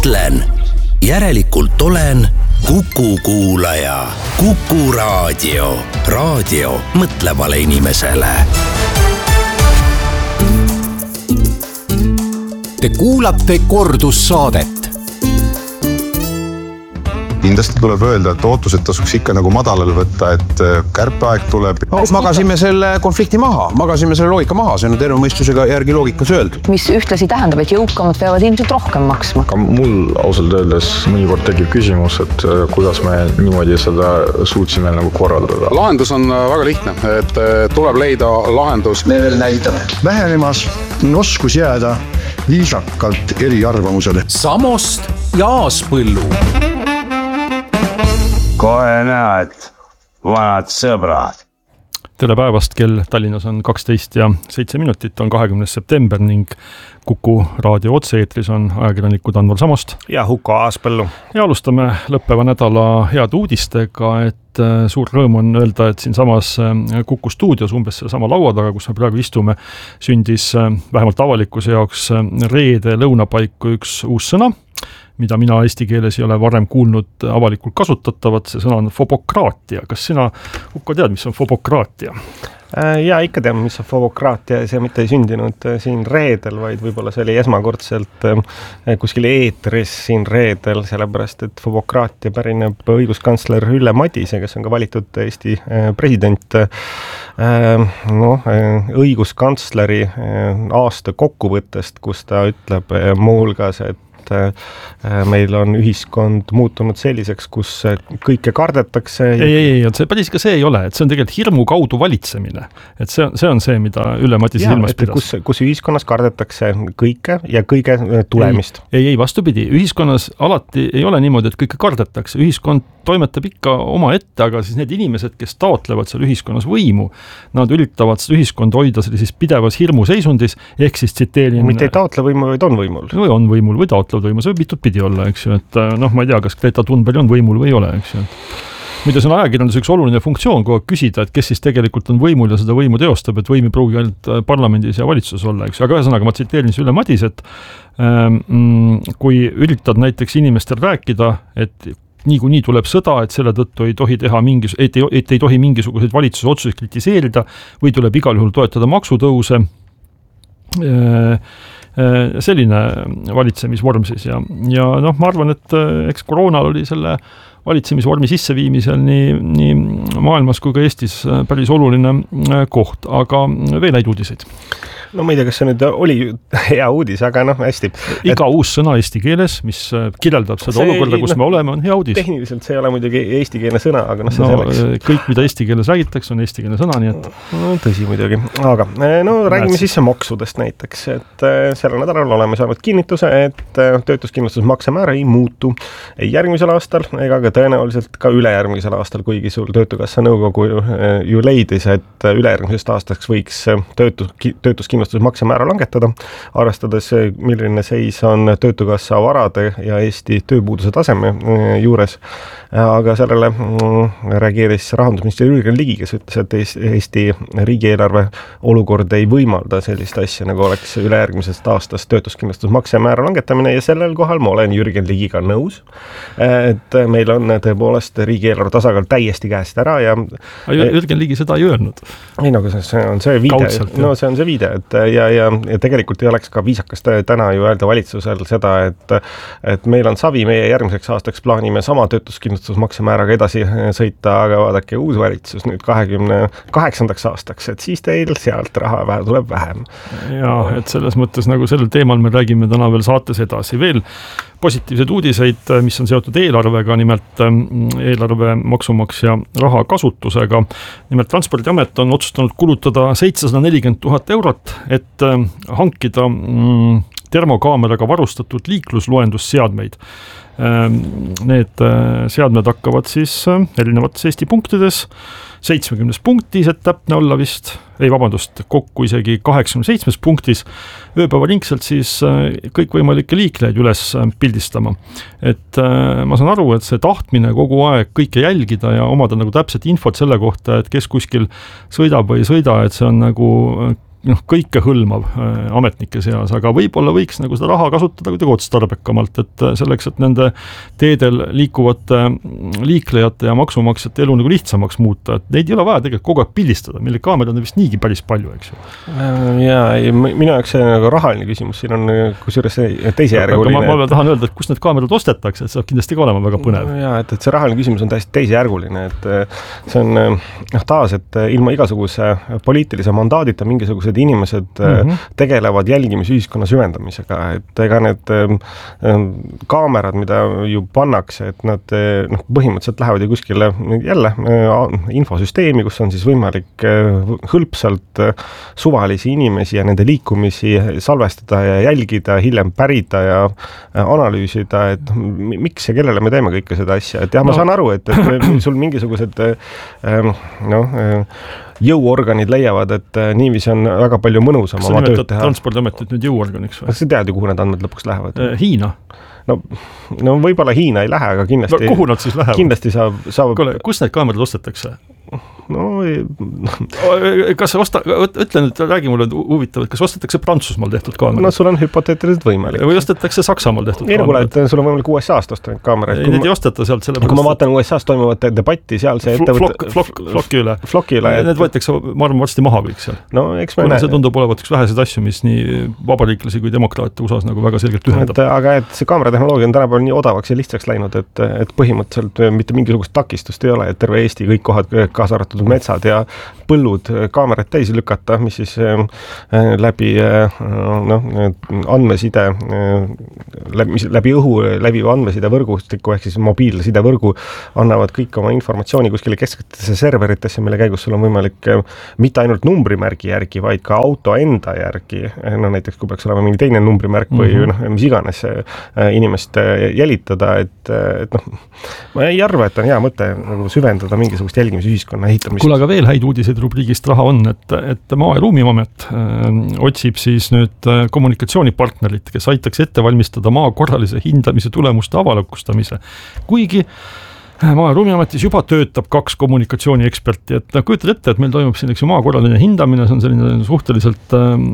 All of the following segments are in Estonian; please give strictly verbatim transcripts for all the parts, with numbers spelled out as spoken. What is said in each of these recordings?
mõtlen, järelikult olen Kuku kuulaja. Kuku raadio. Raadio mõtlevale inimesele. Te kuulate kordussaadet. Kindlasti tuleb öelda, et ootused tasuks ikka nagu madalal võtta, et kärpeaeg tuleb. No, magasime selle konflikti maha, magasime selle loogika maha, see on terve mõistusega järgi loogikas öeldud. Mis ühtlasi tähendab, et jõukamad peavad ilmselt rohkem maksma. Ka mul ausalt öeldes mõnikord tekib küsimus, et kuidas me niimoodi seda suutsime nagu korraldada. Lahendus on väga lihtne, et tuleb leida lahendus. Me veel näitame. Vähenemas on oskus jääda viisakalt eri arvamusele. Samost ja Aaspõllu. Kohe näed, vanad sõbrad. Tere päevast, kell Tallinnas on kaksteist ja seitse minutit, on kahekümnes september ning Kuku raadio otse-eetris on ajakirjanikud Anvar Samost ja Huko Aaspõllu. Ja alustame lõppeva nädala head uudistega, et suur rõõm on öelda, et siin samas Kuku stuudios umbes selle sama laua taga, kus me praegu istume, sündis vähemalt avalikkuse jaoks reede lõunapaiku üks uus sõna, mida mina eesti keeles ei ole varem kuulnud avalikult kasutatavat, see sõna on fobokraatia. Kas sina, Hukko, tead, mis on fobokraatia? Ja ikka tean, mis on fobokraatia, see mitte ei sündinud siin reedel, vaid võib-olla see oli esmakordselt kuskil eetris siin reedel, sellepärast, et fobokraatia pärineb õiguskantsler Ülle Madise, kes on ka valitud Eesti president. No, õiguskantsleri aasta kokkuvõttest, kus ta ütleb muuhulgas, et meil on ühiskond muutunud selliseks, kus kõike kardetakse. Ei, ei, ei, see päris ka see ei ole, et see on tegelikult hirmu kaudu valitsemine. Et see, see on see, mida Ülle Madise silmas pidas. Kus, kus ühiskonnas kardetakse kõike ja kõige tulemist. Ei, ei, vastupidi. Ühiskonnas alati ei ole niimoodi, et kõike kardetakse. Ühiskond toimetab ikka oma ette, aga siis need inimesed, kes taotlevad seal ühiskonnas võimu, nad üritavad seda ühiskonda hoida sellises pidevas hirmuseisundis, ehk siis tsiteerin... Mitte ei taotle võimu, vaid on võimul. Või on võimul, või taotlevad võimu, see võib mitut pidi olla, eks ju, et noh, ma ei tea, kas Greta Thunberg on võimul või ei ole, eks ju. Mida see on ajakirjandus üks oluline funktsioon, kui küsida, et kes siis tegelikult on võimul ja seda võimu teostab, et võim ei pruugi ainult parlamendis ja valitsuses olla, eks ju. Aga ühesõnaga ma tsiteerin Ülle Madis, et ähm, kui üritad näiteks inimestel rääkida, et niikuinii tuleb sõda, et selle tõttu ei tohi teha mingis, et ei, et ei tohi mingisuguseid valitsuse otsuseid kritiseerida või tuleb igal juhul toetada maksutõuse, selline valitsemisvorm siis ja, ja noh, ma arvan, et eks koroonal oli selle valitsemisvormi sisseviimisel nii, nii maailmas kui ka Eestis päris oluline koht, aga veel häid uudiseid. No ma ei tea, kas see nüüd oli hea uudis, aga noh, hästi. Iga et... uus sõna eesti keeles, mis kirjeldab seda see, olukorda, kus no, me oleme, on hea uudis. Tehniliselt see ei ole muidugi eesti keele sõna, aga noh, see no, selleks. Kõik, mida eesti keeles räägitakse, on eesti keele sõna, nii et... No, tõsi muidugi. Aga no räägime siis maksudest näiteks, et sellel nädalal oleme saanud kinnituse, et töötuskindlustusmaksemäära ei muutu ei järgmisel aastal ega ka tõenäoliselt ka ülejärgmisel aastal, kuigi sul Töötukassa nõukogu ju leidis, et ülejärgmisest aastaks võiks töötus, töötuskindlustusmaksemäära langetada, arvestades, milline seis on Töötukassa varade ja Eesti tööpuuduse taseme juures. Aga sellele reageeris rahandusminister Jürgen Ligi, kes ütles, et Eesti riigieelarve olukord ei võimalda sellist asja, nagu oleks ülejärgmisest aastast töötuskindlustusmaksemäära langetamine ja sellel kohal ma olen Jürgen Ligiga nõus, et meil on tõepoolest riigieelarve tasakaal täiesti käest ära ja Jürgen Ligi seda ei öelnud. Ei, no see on see viide, Kaudselt, no see on see viide, et ja, ja, ja tegelikult ei oleks ka viisakas täna ju öelda valitsusel seda, et, et meil on savi, meie järgmiseks aastaks plaanime sama töötuskindlustusmaksemääraga edasi sõita, aga vaadake uus valitsus nüüd kahekümne kaheksandaks aastaks, et siis teil sealt raha vähe tuleb vähem. Ja, et selles mõttes nagu sellel teemal me räägime täna veel saates edasi. Veel positiivseid uudiseid, mis on seotud eelarvega, nimelt eelarve maksumaksja raha kasutusega. Nimelt Transpordiamet on otsustanud kulutada seitsesada nelikümmend tuhat eurot, et hankida termokaameraga varustatud liiklusloendusseadmeid. Need seadmed hakkavad siis erinevates Eesti punktides seitsmekümnes punktis, et täpne olla vist, ei vabandust, kokku isegi kaheksakümne seitsmes punktis ööpäevaringselt siis kõikvõimalikke liiklejaid üles pildistama. Et ma saan aru, et see tahtmine kogu aeg kõike jälgida ja omada nagu täpset infot selle kohta, et kes kuskil sõidab või ei sõida, et see on nagu noh, kõikehõlmav ametnike seas, aga võib-olla võiks nagu seda raha kasutada kuidagi otstarbekamalt, et selleks, et nende teedel liikuvate liiklejate ja maksumaksjate elu nagu lihtsamaks muuta, et neid ei ole vaja tegelikult kogu aeg pildistada, mille kaamerad on vist niigi päris palju, eks ju. Jaa, minu jaoks see nagu rahaline küsimus, siin on kusjuures teise järguline. Ma, ma tahan öelda, et kus need kaamerad ostetakse, et see saab kindlasti ka olema väga põnev. Jaa, et, et see rahaline küsimus on täiesti teise järguline, et see on noh, taas, et ilma igasuguse poliitilise mandaadita mingisugused inimesed mm-hmm. tegelevad jälgimisühiskonna süvendamisega, et ega need kaamerad, mida ju pannakse, et nad noh, põhimõtteliselt lähevad ju kuskile jälle infosüsteemi, kus on siis võimalik hõlpsalt suvalisi inimesi ja nende liikumisi salvestada ja jälgida, hiljem pärida ja analüüsida, et miks ja kellele me teeme kõike seda asja, et jah, ma no. saan aru, et, et sul mingisugused noh, jõuorganid leiavad, et niiviisi on väga palju mõnusam oma tööd teha. Transpordiametit nüüd jõuorganiks või? Sa tead ju, kuhu need andmed lõpuks lähevad? Hiina. No, no võib-olla Hiina ei lähe, aga kindlasti... No, kuhu nad siis lähevad? Kindlasti saab... saab... Kule, kus need kaamerad ostetakse? No, ei... kas osta, ütle nüüd, räägi mulle huvitav, kas ostetakse Prantsusmaal tehtud kaamerad? No sul on hüpoteetiliselt võimalik. Või ostetakse Saksamaal tehtud ei, kaamerad? Ei, sul on võimalik U S A-st osta neid kaameraid. Ei, need ei osteta sealt selle kui ma vaatan U S A-st toimuvat debatti, seal see ettevõte... Flokki üle. Flokki üle. Need võetakse, ma arvan, varsti maha kõik seal. No, eks me näe. See tundub olevat üks väheseid asju, mis nii vabariiklasi kui demokraatia U S A-s nagu väga selgelt ühendab. Aga et see kaameratehnoloogia on tänapäeval nii odavaks ja lihtsaks läinud, et, et põhimõtteliselt mitte mingisugust takistust ei ole, et terve Eesti kõik kohad kaasa arvatud metsad ja põllud kaamerad täis lükata, mis siis äh, läbi äh, noh, andmeside äh, läbi, läbi õhu läbiva andmeside võrgustiku ehk siis mobiilside võrgu annavad kõik oma informatsiooni kuskile kesksetesse serveritesse, mille käigus sul on võimalik äh, mitte ainult numbrimärgi järgi, vaid ka auto enda järgi, no näiteks kui peaks olema mingi teine numbrimärk või mm -hmm. noh, mis iganes äh, inimest jälitada, et, et noh, ma ei arva, et on hea mõte nagu süvendada mingisugust jälgimisühiskonna ehitamist. Kuule, aga veel häid uudiseid rubriigist raha on, et, et Maa- ja Ruumiamet äh, otsib siis nüüd äh, kommunikatsioonipartnerit, kes aitaks ette valmistada maa korralise hindamise tulemuste avalikustamise. Kuigi Maa- ja Ruumiametis juba töötab kaks kommunikatsiooni-eksperti, et kujutad ette, et meil toimub siin üks maa korraline hindamine, see on selline suhteliselt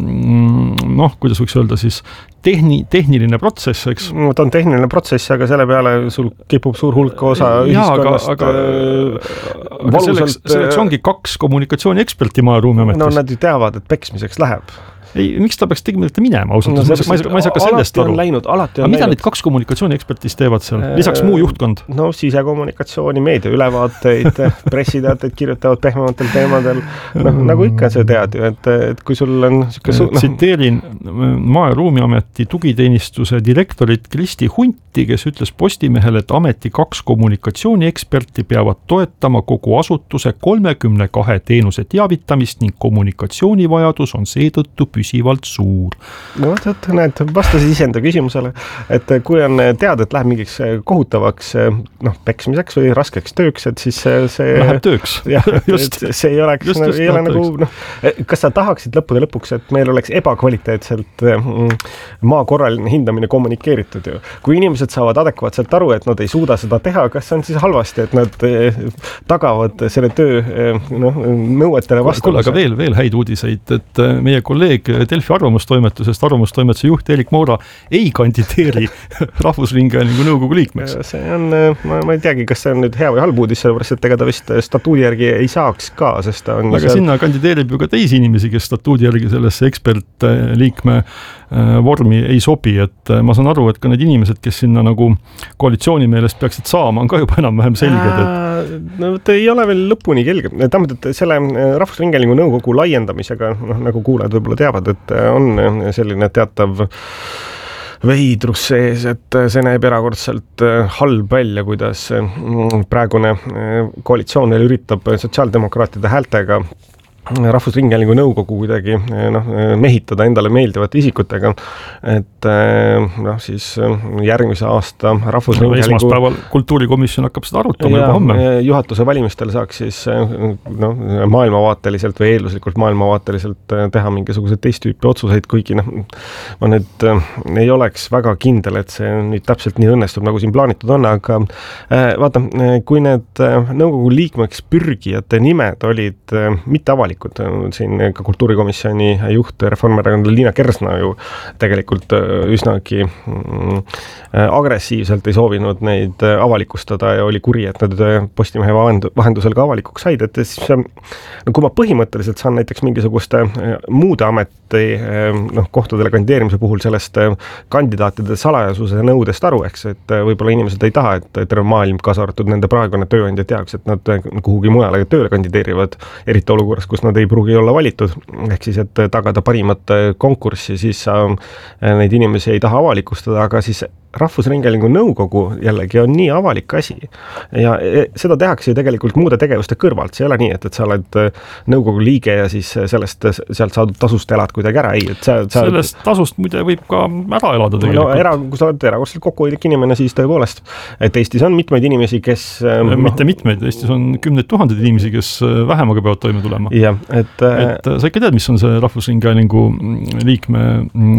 noh, kuidas võiks öelda siis tehni, tehniline protsess, eks? No, ta on tehniline protsess, aga selle peale sul kipub suur hulk osa ühiskonnast. Aga, aga, aga selleks, selleks ongi kaks kommunikatsiooni-eksperti Maa- ja Ruumiametis. No nad ju teavad, et peksmiseks läheb. Ei, miks ta peaks tegelikult minema ausalt? No, ma, ma, ma ei saa ka sellest aru. Läinud, aga mida need kaks kommunikatsioonieksperdis teevad seal? Lisaks muu juhtkond? No sisekommunikatsiooni, meedia ülevaateid, pressiteateid kirjutavad pehmematel teemadel. No, nagu ikka sa tead ju, et, et kui sul on... Su, no. Tsiteerin Maa- ja Ruumiameti tugiteenistuse direktorit Kristi Hunti, kes ütles Postimehele, et ameti kaks kommunikatsiooni-eksperti peavad toetama kogu asutuse kolmekümne kahe teenuse teavitamist ning kommunikatsioonivajadus on seetõttu püsivalt suur. No võt, näed, vastasid isenda küsimusele, et kui on teada, et läheb mingiks kohutavaks noh, peksmiseks või raskeks tööks, et siis see... Läheb tööks. Jah, just. See ei oleks, just, just, ei ole nagu, noh, kas sa tahaksid lõppude lõpuks, et meil oleks ebakvaliteetselt maa korraline hindamine kommunikeeritud ju. Kui inimesed saavad adekvaatselt aru, et nad ei suuda seda teha, kas see on siis halvasti, et nad tagavad selle töö noh, nõuetele vastavuse? Aga veel, veel häid uudiseid, et meie kolleeg Delfi arvamustoimetusest, arvamustoimetuse juht Erik Moura ei kandideeri Rahvusringhäälingu nõukogu liikmeks. See on, ma, ma ei teagi, kas see on nüüd hea või halb uudis, sellepärast, et ega ta vist statuudi järgi ei saaks ka, sest ta on... Aga seal... sinna kandideerib ju ka teisi inimesi, kes statuudi järgi sellesse ekspertliikme vormi ei sobi, et ma saan aru, et ka need inimesed, kes sinna nagu koalitsiooni meelest peaksid saama, on ka juba enam-vähem selged, et... No ta ei ole veel lõpuni kelge. Tähendab, et selle Rahvusringhäälingu nõukogu laiendamisega, noh, nagu kuulajad võib-olla teavad, et on selline teatav veidrus sees, et see näeb erakordselt halb välja, kuidas praegune koalitsioon veel üritab sotsiaaldemokraatide häältega Rahvusringhäälingu nõukogu kuidagi noh, mehitada endale meeldivate isikutega, et noh, siis järgmise aasta Rahvusringhäälingu... Esmaspäeval kultuurikomisjon hakkab seda arutama juba homme. Juhatuse valimistel saaks siis noh, maailmavaateliselt või eelduslikult maailmavaateliselt teha mingisugused teist tüüpi otsuseid, kuigi noh, ma nüüd ei oleks väga kindel, et see nüüd täpselt nii õnnestub, nagu siin plaanitud on, aga vaata, kui need nõukogu liikmeks pürgijate nimed olid mitte avalikud, avalikud. Siin ka kultuurikomisjoni juht Reformierakond Liina Kersna ju tegelikult üsnagi agressiivselt ei soovinud neid avalikustada ja oli kuri, et nad Postimehe vahendusel ka avalikuks said, et siis no, kui ma põhimõtteliselt saan näiteks mingisuguste muude ameti noh, kohtadele kandideerimise puhul sellest kandidaatide salajasuse nõudest aru, eks, et võib-olla inimesed ei taha, et terve maailm kaasa arvatud nende praegune tööandja teaks, et nad kuhugi mujale tööle kandideerivad, eriti olukorras, kus nad ei pruugi olla valitud, ehk siis, et tagada parimat konkurssi, siis neid inimesi ei taha avalikustada, aga siis Rahvusringhäälingu nõukogu jällegi on nii avalik asi ja seda tehakse ju tegelikult muude tegevuste kõrvalt, see ei ole nii, et, et sa oled nõukogu liige ja siis sellest, sealt saadud tasust elad kuidagi ära, ei, et sa, sa sellest tasust muide võib ka ära elada tegelikult. No era, kui sa oled erakordsel kokkuhoidlik inimene, siis tõepoolest, et Eestis on mitmeid inimesi, kes mitte mitmeid, Eestis on kümneid tuhandeid inimesi, kes vähemaga peavad toime tulema. Ja, et, et sa ikka tead, mis on see Rahvusringhäälingu liikme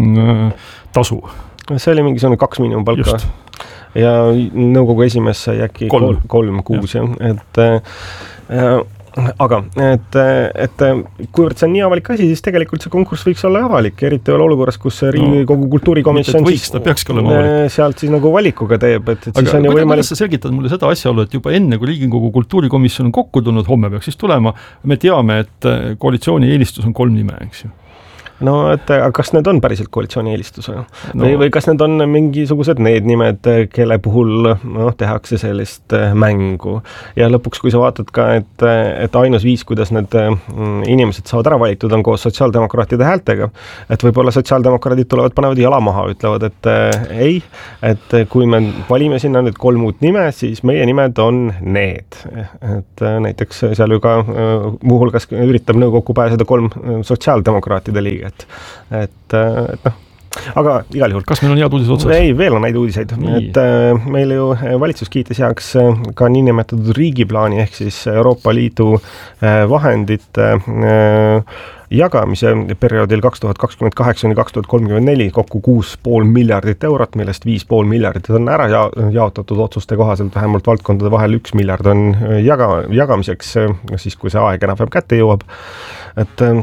tasu? See oli mingisugune kaks miinimumpalka. Ja nõukogu esimees sai äkki kolm, kolm kuus, ja. et äh, aga, et, et kuivõrd see on nii avalik asi, siis tegelikult see konkurss võiks olla avalik, eriti ole olukorras, kus Riigikogu kultuurikomisjon võiks, ta peakski olema avalik. Sealt siis nagu valikuga teeb, et, et aga siis on ju võimalik. Kuidas sa selgitad mulle seda asjaolu, et juba enne, kui Riigikogu kultuurikomisjon on kokku tulnud, homme peaks siis tulema, me teame, et koalitsiooni eelistus on kolm nime, eks ju. No, et kas need on päriselt koalitsiooni eelistus no. või, või kas need on mingisugused need nimed, kelle puhul no, tehakse sellist mängu ja lõpuks, kui sa vaatad ka, et, et ainus viis, kuidas need inimesed saavad ära valitud, on koos sotsiaaldemokraatide häältega, et võib-olla sotsiaaldemokraadid tulevad, panevad jala maha, ütlevad, et ei, et kui me valime sinna nüüd kolm uut nime, siis meie nimed on need, et näiteks seal ju ka muuhulgas üritab nõukokku pääseda kolm sotsiaaldemokraatide liiget. Et, et, et noh, aga igal juhul. Kas meil on head uudised otsas? Ei, veel on neid uudiseid. Nii. Et äh, meil ju valitsus kiitis heaks ka niinimetatud riigiplaani ehk siis Euroopa Liidu äh, vahendite äh, jagamise perioodil kaks tuhat kakskümmend kaheksa kaks tuhat kolmkümmend neli kokku kuus pool miljardit eurot, millest viis pool miljardit on ära ja, jaotatud otsuste kohaselt vähemalt valdkondade vahel üks miljard on jaga, jagamiseks, siis kui see aeg enam kätte jõuab. Et äh,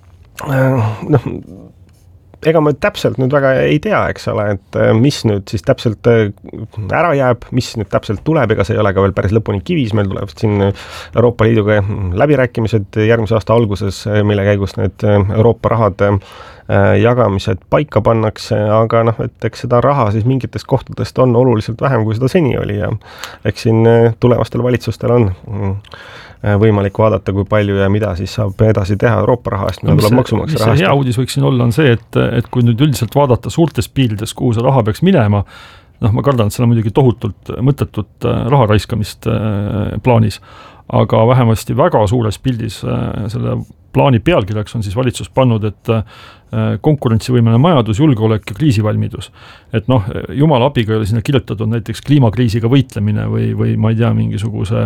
noh, ega me täpselt nüüd väga ei tea, eks ole, et mis nüüd siis täpselt ära jääb, mis nüüd täpselt tuleb, ega see ei ole ka veel päris lõpuni kivis, meil tulevad siin Euroopa Liiduga läbirääkimised järgmise aasta alguses, mille käigus need Euroopa rahad jagamised paika pannakse, aga noh, et eks seda raha siis mingitest kohtadest on oluliselt vähem, kui seda seni oli ja eks siin tulevastel valitsustel on võimalik vaadata, kui palju ja mida siis saab edasi teha Euroopa rahast, mida no, tuleb maksumaksja rahast. Mis see hea uudis võiks siin olla on see, et, et kui nüüd üldiselt vaadata suurtes piirides, kuhu see raha peaks minema, noh, ma kardan, et seal on muidugi tohutult mõttetut raha raiskamist plaanis, aga vähemasti väga suures pildis selle plaani pealkirjaks on siis valitsus pannud, et konkurentsivõimeline majandus, julgeolek ja kriisivalmidus. Et noh, jumala abiga ei ole sinna kirjutatud näiteks kliimakriisiga võitlemine või, või ma ei tea, mingisuguse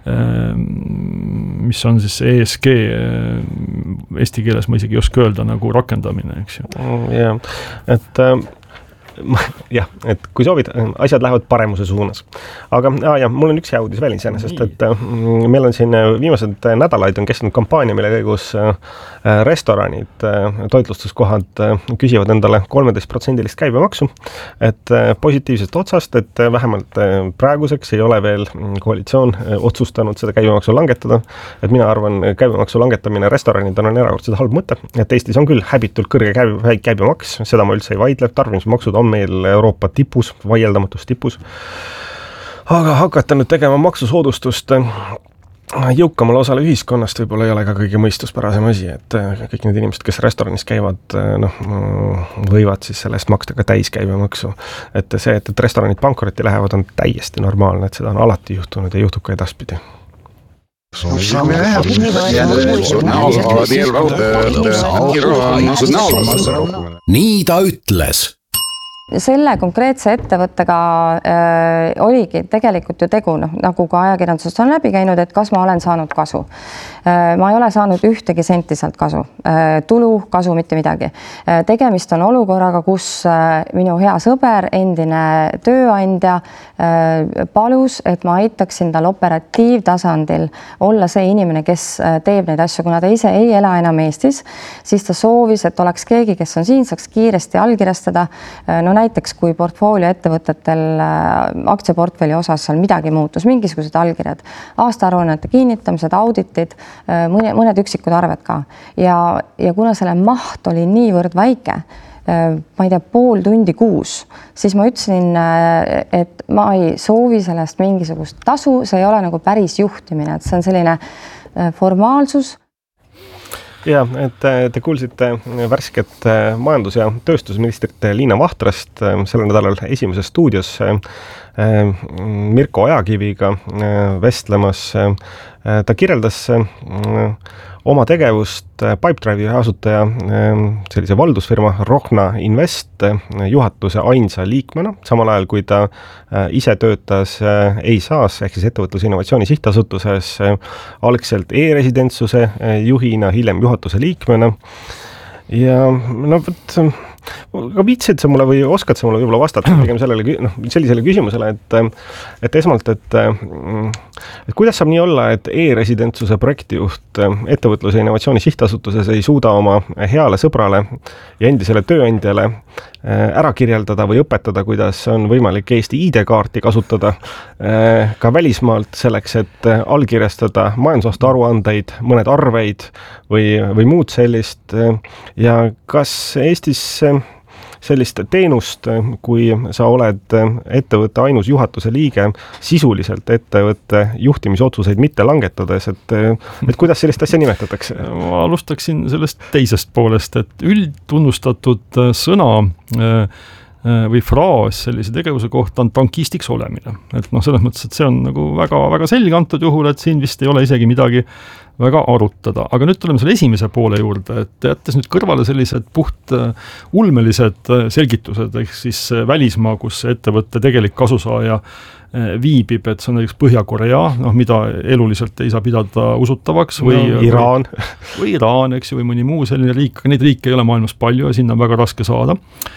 mis on siis E S G eesti keeles ma isegi ei oska öelda nagu rakendamine, eks ju. Ja, et jah, et kui soovid, asjad lähevad paremuse suunas. Aga aa, jah, mul on üks hea uudis veel iseenesest, et meil on siin viimased nädalaid on kestnud kampaania, mille käigus restoranid, toitlustuskohad küsivad endale kolmteist protsendilist käibemaksu, et positiivsest otsast, et vähemalt praeguseks ei ole veel koalitsioon otsustanud seda käibemaksu langetada, et mina arvan, käibemaksu langetamine restoranid on erakordselt halb mõte, et Eestis on küll häbitult kõrge käibe, käibemaks, seda ma üldse ei vaidle, tarbimismaksud on meil Euroopa tipus, vaieldamatus tipus. Aga hakata nüüd tegema maksusoodustust jõukamale osale ühiskonnast võib-olla ei ole ka kõige mõistuspärasem asi, et kõik need inimesed, kes restoranis käivad, noh, võivad siis sellest maksta ka täiskäibemaksu. Et see, et, et restoranid pankrotti lähevad, on täiesti normaalne, et seda on alati juhtunud ja juhtub ka edaspidi. Nii ta ütles. selle konkreetse ettevõttega äh, oligi tegelikult ju tegu, noh, nagu ka ajakirjandusest on läbi käinud, et kas ma olen saanud kasu. Äh, ma ei ole saanud ühtegi senti sealt kasu. Äh, tulu, kasu, mitte midagi. Äh, tegemist on olukorraga, kus äh, minu hea sõber, endine tööandja äh, palus, et ma aitaksin tal operatiivtasandil olla see inimene, kes äh, teeb neid asju, kuna ta ise ei ela enam Eestis, siis ta soovis, et oleks keegi, kes on siin, saaks kiiresti allkirjastada. Äh, no näiteks kui portfoolio ettevõtetel aktsiaportfelli osas seal midagi muutus, mingisugused allkirjad, aastaaruannete kinnitamised, auditid, mõne, mõned üksikud arved ka. Ja, ja kuna selle maht oli niivõrd väike, ma ei tea, pool tundi kuus, siis ma ütlesin, et ma ei soovi sellest mingisugust tasu, see ei ole nagu päris juhtimine, et see on selline formaalsus. Ja, et te kuulsite värsket majandus- ja tööstusministrit Liina Vahtrast selle nädalal esimeses stuudios Mirko Ojakiviga vestlemas. Ta kirjeldas oma tegevust Pipedrive'i asutaja sellise valdusfirma Rohna Invest juhatuse ainsa liikmena, samal ajal kui ta ise töötas E I S A-s ehk siis ettevõtluse innovatsiooni sihtasutuses algselt e-residentsuse juhina, hiljem juhatuse liikmena. Ja no võt, aga viitsid sa mulle või oskad sa mulle võib-olla vastata pigem sellele, noh, sellisele küsimusele, et, et esmalt, et, et kuidas saab nii olla, et e-residentsuse projektijuht ettevõtluse innovatsiooni sihtasutuses ei suuda oma heale sõbrale ja endisele tööandjale ära kirjeldada või õpetada, kuidas on võimalik Eesti I D-kaarti kasutada ka välismaalt selleks, et allkirjastada majandusaasta aruandeid, mõned arveid või, või muud sellist. Ja kas Eestis sellist teenust, kui sa oled ettevõtte ainus juhatuse liige, sisuliselt ettevõtte juhtimisotsuseid mitte langetades, et, et kuidas sellist asja nimetatakse? Ma alustaksin sellest teisest poolest, et üldtunnustatud sõna või fraas sellise tegevuse kohta on tankistiks olemine. Et noh, selles mõttes, et see on nagu väga, väga selge antud juhul, et siin vist ei ole isegi midagi väga arutada. Aga nüüd tuleme selle esimese poole juurde, et jättes nüüd kõrvale sellised puht ulmelised selgitused, ehk siis välismaa, kus ettevõtte tegelik kasusaaja viibib, et see on näiteks Põhja-Korea, noh, mida eluliselt ei saa pidada usutavaks, või no, Iraan. Või, või Iraan, eks ju, või mõni muu selline riik, aga neid riike ei ole maailmas palju ja sinna on väga raske saada.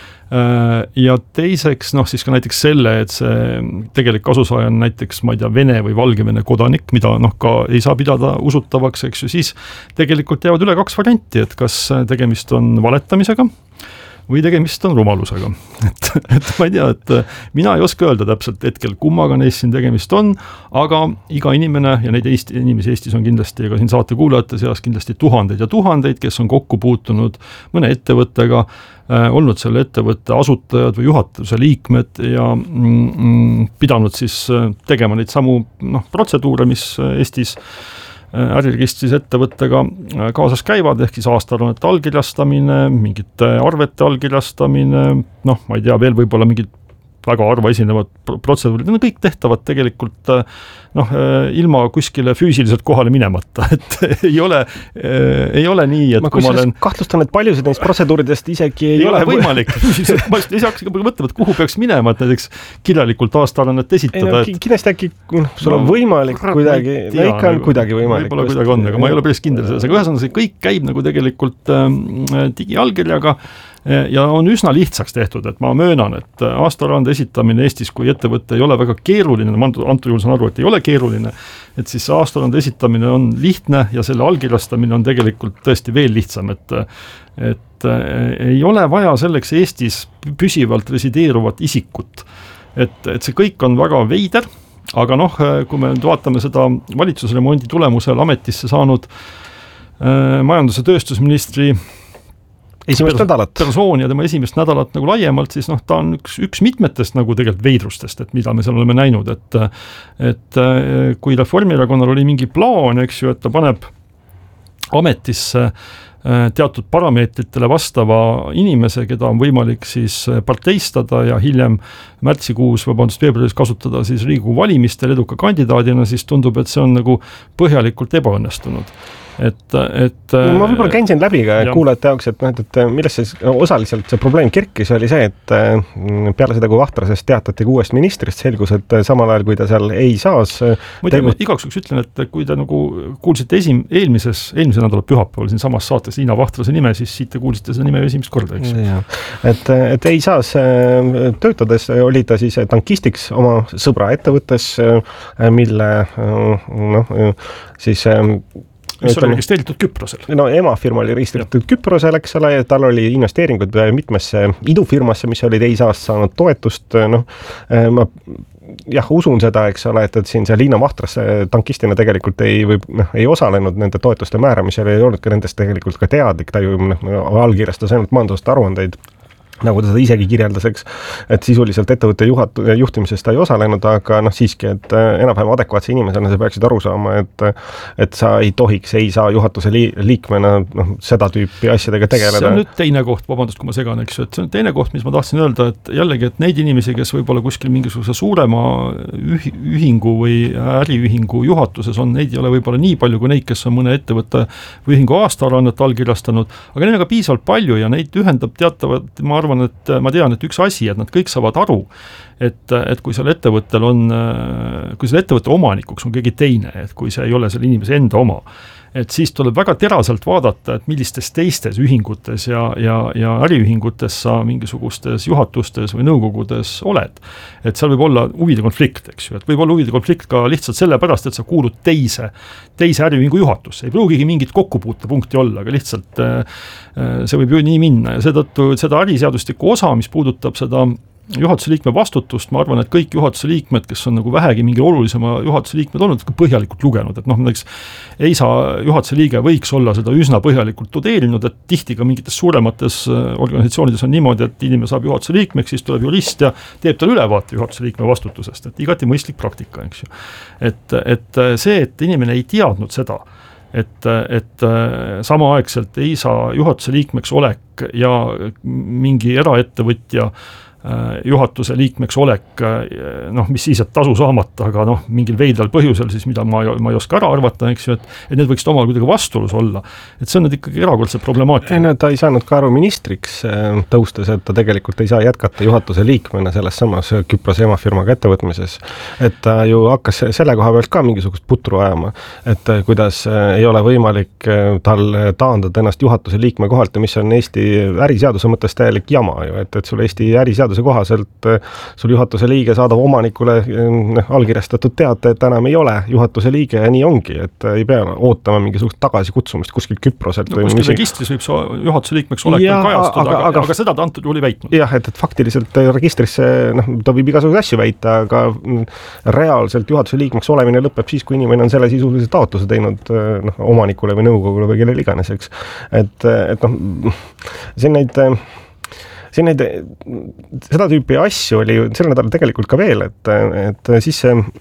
Ja teiseks, noh, siis ka näiteks selle, et see tegelik kasusaaja on näiteks, ma ei tea, Vene või Valgevene kodanik, mida noh, ka ei saa pidada usutavaks, eks ju, siis tegelikult jäävad üle kaks varianti, et kas tegemist on valetamisega või tegemist on rumalusega. Et, et ma ei tea, et mina ei oska öelda täpselt hetkel, kummaga neist siin tegemist on, aga iga inimene, ja neid Eesti, inimesi Eestis on kindlasti, ega siin saate kuulajate seas kindlasti tuhandeid ja tuhandeid, kes on kokku puutunud mõne ettevõttega, äh, olnud selle ettevõtte asutajad või juhatuse liikmed ja mm, pidanud siis tegema neid samu noh, protseduure, mis Eestis äriregistris ettevõttega kaasas käivad, ehk siis aastaaruannete allkirjastamine, mingite arvete allkirjastamine, noh, ma ei tea, veel võib-olla mingid väga harva esinevad protseduurid, no kõik tehtavad tegelikult noh, ilma kuskile füüsiliselt kohale minemata, et ei ole, ei ole nii, et ma kui ma olen... kahtlustan, et paljusid neist protseduuridest isegi ei, ei ole võimalik füüsiliselt, ma ei saaks mõtlema, et kuhu peaks minema, et näiteks kirjalikult aastaaruannet esitada. Ei, no, kindlasti äkki sul on no, võimalik kurat, kuidagi, no ikka on kuidagi võimalik. Võib-olla kuidagi on, aga ma ei ole päris kindel selles, aga ühesõnaga see kõik käib nagu tegelikult äh, digiallkirjaga ja on üsna lihtsaks tehtud, et ma möönan, et aastaaruande esitamine Eestis, kui ettevõte ei ole väga keeruline, ma antud juhul saan aru, et ei ole keeruline, et siis aastaaruande esitamine on lihtne ja selle allkirjastamine on tegelikult tõesti veel lihtsam, et, et ei ole vaja selleks Eestis püsivalt resideeruvat isikut. Et, et see kõik on väga veider, aga noh, kui me nüüd vaatame seda valitsusremondi tulemusel ametisse saanud äh, majandus- ja tööstusministri esimest nädalat. persoon ja tema esimest nädalat nagu laiemalt, siis noh, ta on üks, üks mitmetest nagu tegelikult veidrustest, et mida me seal oleme näinud, et, et kui Reformierakonnal oli mingi plaan, eks ju, et ta paneb ametisse teatud parameetritele vastava inimese, keda on võimalik siis parteistada ja hiljem märtsikuus, vabandust, veebruaris kasutada siis Riigikogu valimistel eduka kandidaadina, siis tundub, et see on nagu põhjalikult ebaõnnestunud. et, et no, ma võib-olla käin siin läbi ka kuulajate jaoks, et, noh, et millest see osaliselt see probleem kerkis, oli see, et peale seda, kui Vahtrasest teatati uuest ministrist, selgus, et samal ajal, kui ta seal ei saas muide, teevad... igaks juks ütlen, et kui te nagu kuulsite esim, eelmises, eelmise nädala pühapäeval siin samas saates Liina Vahtrase nime, siis siit te kuulsite seda nime esimest korda, eks? Et, et ei saas töötades oli ta siis tankistiks oma sõbra ettevõttes, mille noh, siis mis oli registreeritud Küprosel. No ema firma oli registreeritud Küprosel, eks ole, ja tal oli investeeringud mitmesse idufirmasse, mis olid ei saast saanud toetust, noh, ma jah, usun seda, eks ole, et, et siin see Liina Vahtras tankistina tegelikult ei, või, noh, ei osalenud nende toetuste määramisel, ei olnud ka nendest tegelikult ka teadlik, ta ju noh, allkirjastas ainult majandusaasta aruandeid, nagu ta seda isegi kirjeldas, eks, et sisuliselt ettevõtte juhat, juhtimises ta ei osalenud, aga noh siiski, et enam-vähem adekvaatse inimesena sa peaksid aru saama, et et sa ei tohiks, ei saa juhatuse liikmena noh, seda tüüpi asjadega tegeleda. See on nüüd teine koht, vabandust, kui ma segan, eks, et see on teine koht, mis ma tahtsin öelda, et jällegi, et neid inimesi, kes võib-olla kuskil mingisuguse suurema ühingu või äriühingu juhatuses on, neid ei ole võib-olla nii palju kui neid, kes on mõne ettevõtte või ühingu aastaaruannet allkirjastanud, aga neid on ka piisavalt palju ja neid ühendab teatavad, ma arvan, et ma tean, et üks asi, et nad kõik saavad aru, et, et kui seal ettevõttel on, kui selle ettevõtte omanikuks on keegi teine, et kui see ei ole selle inimese enda oma, et siis tuleb väga teraselt vaadata, et millistes teistes ühingutes ja, ja, ja äriühingutes sa mingisugustes juhatustes või nõukogudes oled. Et seal võib olla huvide konflikt, eks ju, et võib olla huvide konflikt ka lihtsalt sellepärast, et sa kuulud teise, teise äriühingu juhatusse. Ei pruugigi mingit kokkupuutepunkti olla, aga lihtsalt see võib ju nii minna ja seetõttu seda äriseadustiku osa, mis puudutab seda juhatuse liikme vastutust, ma arvan, et kõik juhatuse liikmed, kes on nagu vähegi mingi olulisema juhatuse liikmed olnud, põhjalikult lugenud, et noh, näiteks ei saa juhatuse liige võiks olla seda üsna põhjalikult tudeerinud, et tihti ka mingites suuremates organisatsioonides on niimoodi, et inimene saab juhatuse liikmeks, siis tuleb jurist ja teeb tal ülevaate juhatuse liikme vastutusest, et igati mõistlik praktika, eks ju. Et, et see, et inimene ei teadnud seda, et, et samaaegselt ei saa juhatuse liikmeks olek ja mingi eraettevõtja juhatuse liikmeks olek, noh, mis siis, et tasu saamata, aga noh, mingil veidral põhjusel siis, mida ma, ma ei oska ära arvata, eks ju, et, et need võiksid omal kuidagi vastuolus olla. Et see on nüüd ikkagi erakordselt problemaatika. No, ta ei saanud ka aru ministriks tõustes, et ta tegelikult ei saa jätkata juhatuse liikmena selles samas Küprose emafirmaga ettevõtmises. Et ta ju hakkas selle koha pealt ka mingisugust putru ajama, et kuidas ei ole võimalik tal taandada ennast juhatuse liikme kohalt, mis on Eesti äriseaduse mõttes täielik jama ju, et, et sul Eesti äriseaduse kohaselt sul juhatuse liige saadab omanikule allkirjastatud teate, et enam ei ole juhatuse liige ja nii ongi, et ei pea ootama mingisugust tagasikutsumist kuskil Küproselt. No, kuskil mis... registris võib see juhatuse liikmeks olek kajastuda, aga, aga, aga seda ta antud juhul ei väitnud. Jah, et, et faktiliselt registrisse, noh, ta võib igasuguse asju väita, aga reaalselt juhatuse liikmeks olemine lõpeb siis, kui inimene on selle sisulise taotluse teinud noh, omanikule või nõukogule või kellel iganes, eks. Et, et noh, siin neid siin neid, seda tüüpi asju oli sel nädal tegelikult ka veel, et, et siis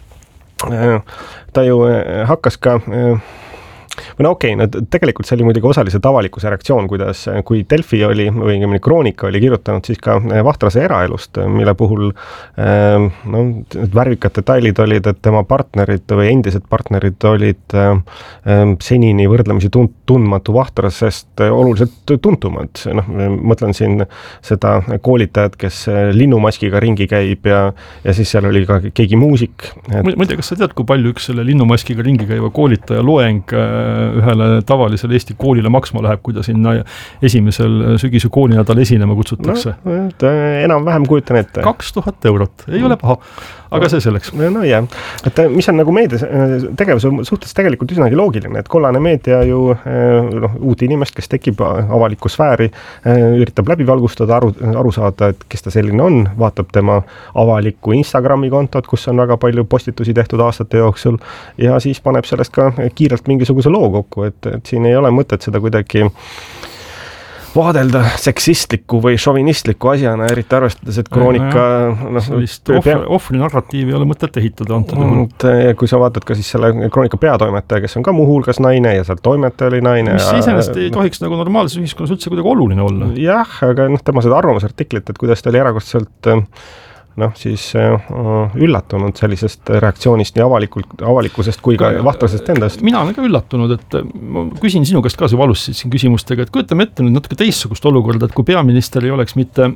ta ju hakkas ka või no okei, okay, no tegelikult see oli muidugi osaliselt avalikkuse reaktsioon, kuidas, kui Delfi oli, või Kroonika oli kirjutanud siis ka Vahtrase eraelust, mille puhul no, värvikad detailid olid, et tema partnerid või endised partnerid olid senini võrdlemisi tund, tundmatu Vahtrasest oluliselt tuntumad. Noh, mõtlen siin seda koolitajat, kes linnumaskiga ringi käib ja, ja siis seal oli ka keegi muusik. Et... Ma ei tea, kas sa tead, kui palju üks selle linnumaskiga ringi käiva koolitaja loeng ühele tavalisele Eesti koolile maksma läheb, kui ta sinna esimesel sügise koolinädal esinema kutsutakse? No, enam-vähem kujutan ette. kaks tuhat eurot, ei ole paha, aga see selleks. No jah, et mis on nagu meedia tegevuse suhtes tegelikult üsnagi loogiline, et kollane meedia ju no, uut inimest, kes tekib avalikku sfääri, üritab läbi valgustada, aru, aru saada, et kes ta selline on, vaatab tema avalikku Instagrami kontot, kus on väga palju postitusi tehtud aastate jooksul ja siis paneb sellest ka kiirelt mingisuguse loo kokku, et, et siin ei ole mõtet seda kuidagi vaadelda seksistliku või šovinistliku asjana, eriti arvestades, et Kroonika no, sellist no, ohvri, ohvri narratiivi ei ole mõtet ehitada antud juhul. Kui sa vaatad ka siis selle Kroonika peatoimetaja, kes on ka muuhulgas naine ja seal toimetaja oli naine. Mis iseenesest ei tohiks nagu normaalses ühiskonnas üldse kuidagi oluline olla. Jah, aga noh, tema seda arvamusartiklit, et kuidas ta oli erakordselt noh, siis äh, üllatunud sellisest reaktsioonist nii avalikult, avalikkusest kui ka Vahtrasest endast. Mina olen ka üllatunud, et ma küsin sinu käest ka see valusid siin küsimustega, et kujutame ette nüüd natuke teistsugust olukorda, et kui peaminister ei oleks mitte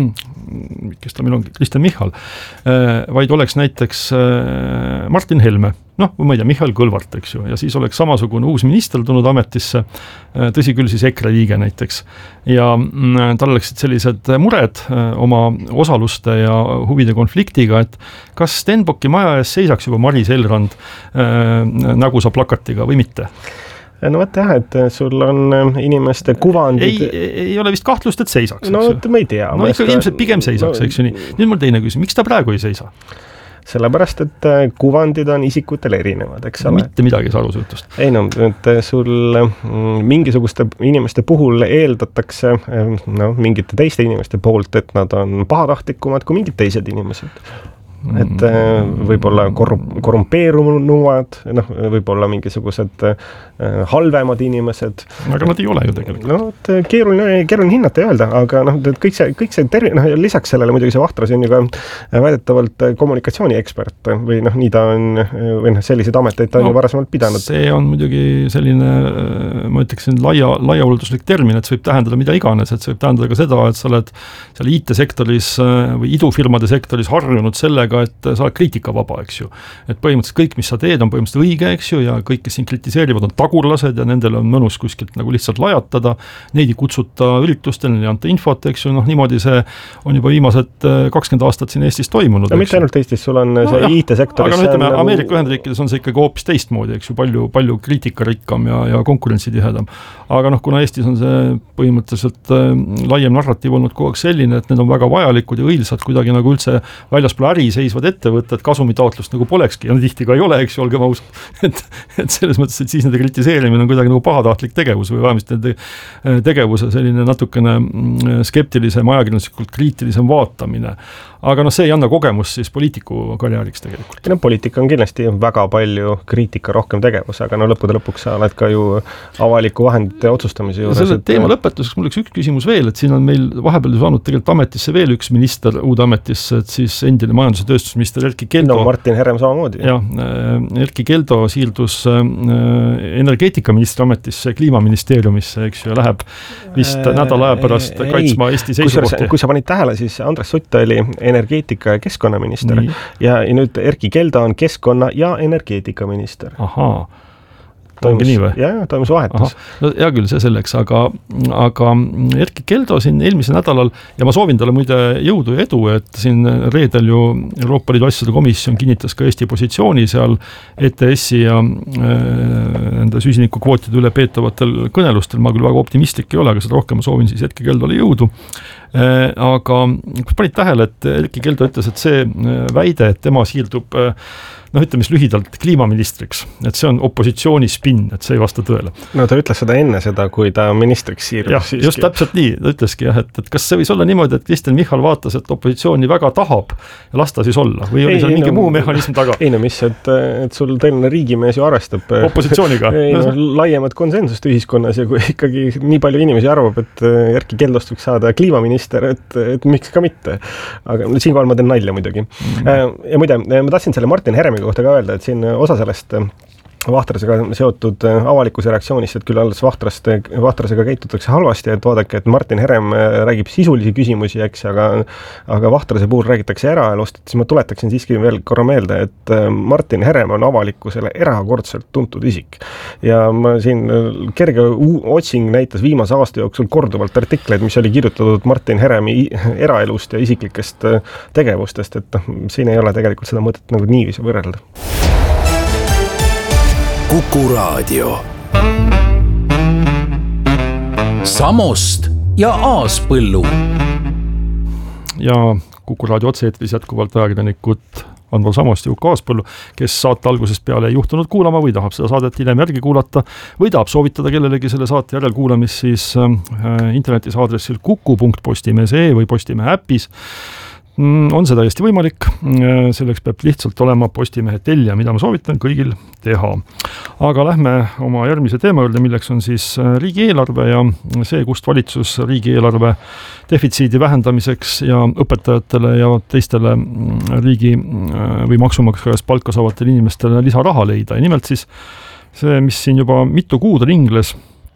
kes ta meil on, Kristen Michal, vaid oleks näiteks Martin Helme, noh, või ma ei tea, Mihhail Kõlvart, eks ju, ja siis oleks samasugune uus minister tulnud ametisse, tõsi küll siis EKRE liige näiteks, ja tal oleksid sellised mured oma osaluste ja huvide konfliktiga, et kas Stenbocki maja ees seisaks juba Maris Elrand nagu sa plakatiga või mitte? No võt jah, et sul on inimeste kuvandid... Ei, ei ole vist kahtlust, et seisaks, no, eks ju? No ma ei tea. No ikka ilmselt pigem seisaks, no, eks ju nii. Nüüd mul teine küsimus, miks ta praegu ei seisa? Sellepärast, et kuvandid on isikutel erinevad, eks ole. Mitte midagi salusutust. Ei no, et sul mingisuguste inimeste puhul eeldatakse no, mingite teiste inimeste poolt, et nad on pahatahtlikumad kui mingid teised inimesed. Et võib-olla korrum- korrumpeerunud, noh, võib-olla mingisugused halvemad inimesed. Aga nad ei ole ju tegelikult. No, et keeruline, keeruline hinnata ja öelda, aga noh, kõik see, kõik see tervi, noh, lisaks sellele muidugi see Vahtras on ju ka väidetavalt kommunikatsiooniekspert või noh, nii ta on, või noh, selliseid ameteid ta on no, ju varasemalt pidanud. See on muidugi selline, ma ütleksin, laia, laiaulduslik termin, et see võib tähendada mida iganes, et see võib tähendada ka seda, et sa oled seal I T-sektoris või idufirmade sektoris harjunud sellega, et sa oled kriitikavaba, eks ju. Et põhimõtteliselt kõik, mis sa teed, on põhimõtteliselt õige, eks ju, ja kõik, kes siin kritiseerivad, on tagurlased ja nendel on mõnus kuskilt nagu lihtsalt lajatada, neid ei kutsuta üritustel, neil ei anta infot, eks ju, noh, niimoodi see on juba viimased kakskümmend aastat siin Eestis toimunud. No mitte ainult Eestis, sul on no, see jah, I T-sektoris. Aga no ütleme, nagu... Ameerika Ühendriikides on see ikkagi hoopis teistmoodi, eks ju, palju, palju kriitikarikkam ja, ja konkurentsitihedam. Aga noh, kuna Eestis on see põhimõtteliselt äh, laiem narratiiv olnud kogu aeg selline, et need on väga vajalikud ja õilsad kuidagi nagu üldse väljaspool äri seisvad ettevõtted, kasumitaotlust nagu polekski ja tihti ka ei ole, eks ju, olgem ausad. Et, et selles mõttes, et siis nende kritiseerimine on kuidagi nagu pahatahtlik tegevus või vähemasti nende tegevuse selline natukene skeptilisem, ajakirjanduslikult kriitilisem vaatamine. Aga noh, see ei anna kogemust siis poliitiku karjääriks tegelikult. No poliitika on kindlasti väga palju kriitika rohkem tegevus, aga no lõppude lõpuks sa oled ka ju avaliku vahendite otsustamise juures. Selle teema lõpetuseks mul üks küsimus veel, et siin on meil vahepeal saanud tegelikult ametisse veel üks minister uude ametisse, et siis endine majandus- ja tööstusminister Erkki Keldo. No Martin Herem samamoodi. Jah, Erkki Keldo siirdus energeetikaministri ametisse Kliimaministeeriumisse, eks ju, ja läheb vist äh, nädala aja pärast ei, kaitsma Eesti seisukohti. Kui sa panid tähele, siis Andres Sutt oli energeetika- ja keskkonnaminister Nii. ja nüüd Erkki Keldo on keskkonna- ja energeetikaminister. Ahaa. Toimus, nii või? Jah, toimus vahetus. No, hea küll, see selleks, aga, aga Erkki Keldo siin eelmisel nädalal, ja ma soovin talle muide jõudu ja edu, et siin reedel ju Euroopa Liidu asjade komisjon kinnitas ka Eesti positsiooni seal E T S-i ja nende süsinikukvootide üle peetavatel kõnelustel, ma küll väga optimistlik ei ole, aga seda rohkem ma soovin siis Erkki Keldole jõudu. Aga kus panid tähele, et Erkki Keldo ütles, et see väide, et tema siirdub noh, ütleme siis lühidalt kliimaministriks, et see on opositsiooni spinn, et see ei vasta tõele. No ta ütles seda enne seda, kui ta ministriks siirus. Jah, siiski. Just täpselt nii, ta ütleski jah, et, et kas see võis olla niimoodi, et Kristen Michal vaatas, et opositsiooni väga tahab ja lasta siis olla, või oli ei, seal ei, mingi no, muu mehhanism taga? Ei no mis, et, et sul tõeline riigimees ju arvestab opositsiooniga. ei no laiemat konsensust ühiskonnas ja kui ikkagi nii palju inimesi arvab, et Erkki Keldost võiks saada kliimaminister, et, et miks ka mitte. Aga siinkohal ma teen nalja muidugi. Mm-hmm. Ja muide, ma tahtsin selle Martin Heremi kohta ka öelda, et siin osa sellest Vahtrasega seotud avalikkuse reaktsioonist, et küll alles Vahtrast, Vahtrasega käitutakse halvasti, et vaadake, et Martin Herem räägib sisulisi küsimusi, eks, aga, aga Vahtrase puhul räägitakse eraelust, et siis ma tuletaksin siiski veel korra meelde, et Martin Herem on avalikkusele erakordselt tuntud isik. Ja ma siin kerge otsing näitas viimase aasta jooksul korduvalt artikleid, mis oli kirjutatud Martin Heremi eraelust ja isiklikest tegevustest, et siin ei ole tegelikult seda mõtet nagu niiviisi võrrelda. Kuku Raadio. Samost ja Aaspõllu. Ja Kuku Raadio otse-eetris jätkuvalt ajakirjanikud Andval Samost ja Uku Aaspõllu, kes saate algusest peale ei juhtunud kuulama või tahab seda saadet hiljem järgi kuulata või tahab soovitada kellelegi selle saate järel kuulamist, siis äh, internetis aadressil kuku punkt postimees punkt ee või Postimehe äpis. on see täiesti võimalik, selleks peab lihtsalt olema Postimehe tellija, mida ma soovitan kõigil teha. Aga lähme oma järgmise teema juurde, milleks on siis riigieelarve ja see, kust valitsus riigieelarve defitsiidi vähendamiseks ja õpetajatele ja teistele riigi või maksumaksjast palka saavatele inimestele lisaraha leida. Ja nimelt siis see, mis siin juba mitu kuud ringles,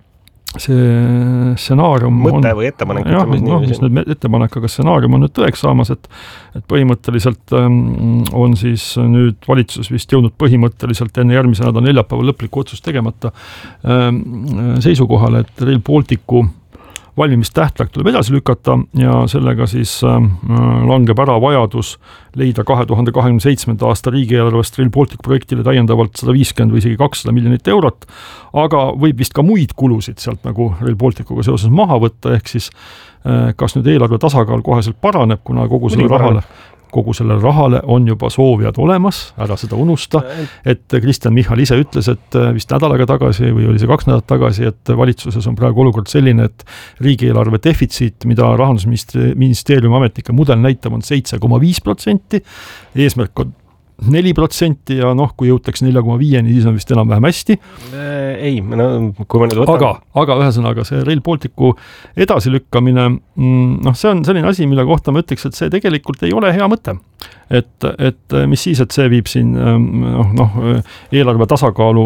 see stsenaarium mõte on, või ettepanek, jah, no, mis nüüd ettepanek, aga stsenaarium on nüüd tõeks saamas, et, et põhimõtteliselt ähm, on siis nüüd valitsus vist jõudnud põhimõtteliselt enne järgmise nädala neljapäeva lõplikku otsust tegemata ähm, seisukohale, et Rail Balticu valmimistähtaeg tuleb edasi lükata ja sellega siis äh, langeb ära vajadus leida kahe tuhande kahekümne seitsmenda aasta riigieelarvest Rail Baltic projektile täiendavalt sada viiskümmend või isegi kakssada miljonit eurot, aga võib vist ka muid kulusid sealt nagu Rail Balticuga seoses maha võtta, ehk siis äh, kas nüüd eelarve tasakaal koheselt paraneb, kuna kogu selle rahale kogu selle rahale on juba soovijad olemas, ära seda unusta, et Kristen Michal ise ütles, et vist nädalaga tagasi või oli see kaks nädalat tagasi, et valitsuses on praegu olukord selline, et riigieelarve defitsiit, mida Rahandusministeeriumi ametnike mudel näitab, on seitse koma viis protsenti, eesmärk on neli protsenti ja noh, kui jõutaks nelja koma viieni, siis on vist enam-vähem hästi. Ei, no kui ma nüüd võtan... Aga, aga ühesõnaga see Rail Balticu edasilükkamine, noh, see on selline asi, mille kohta ma ütleks, et see tegelikult ei ole hea mõte. Et, et mis siis, et see viib siin noh, noh, eelarve tasakaalu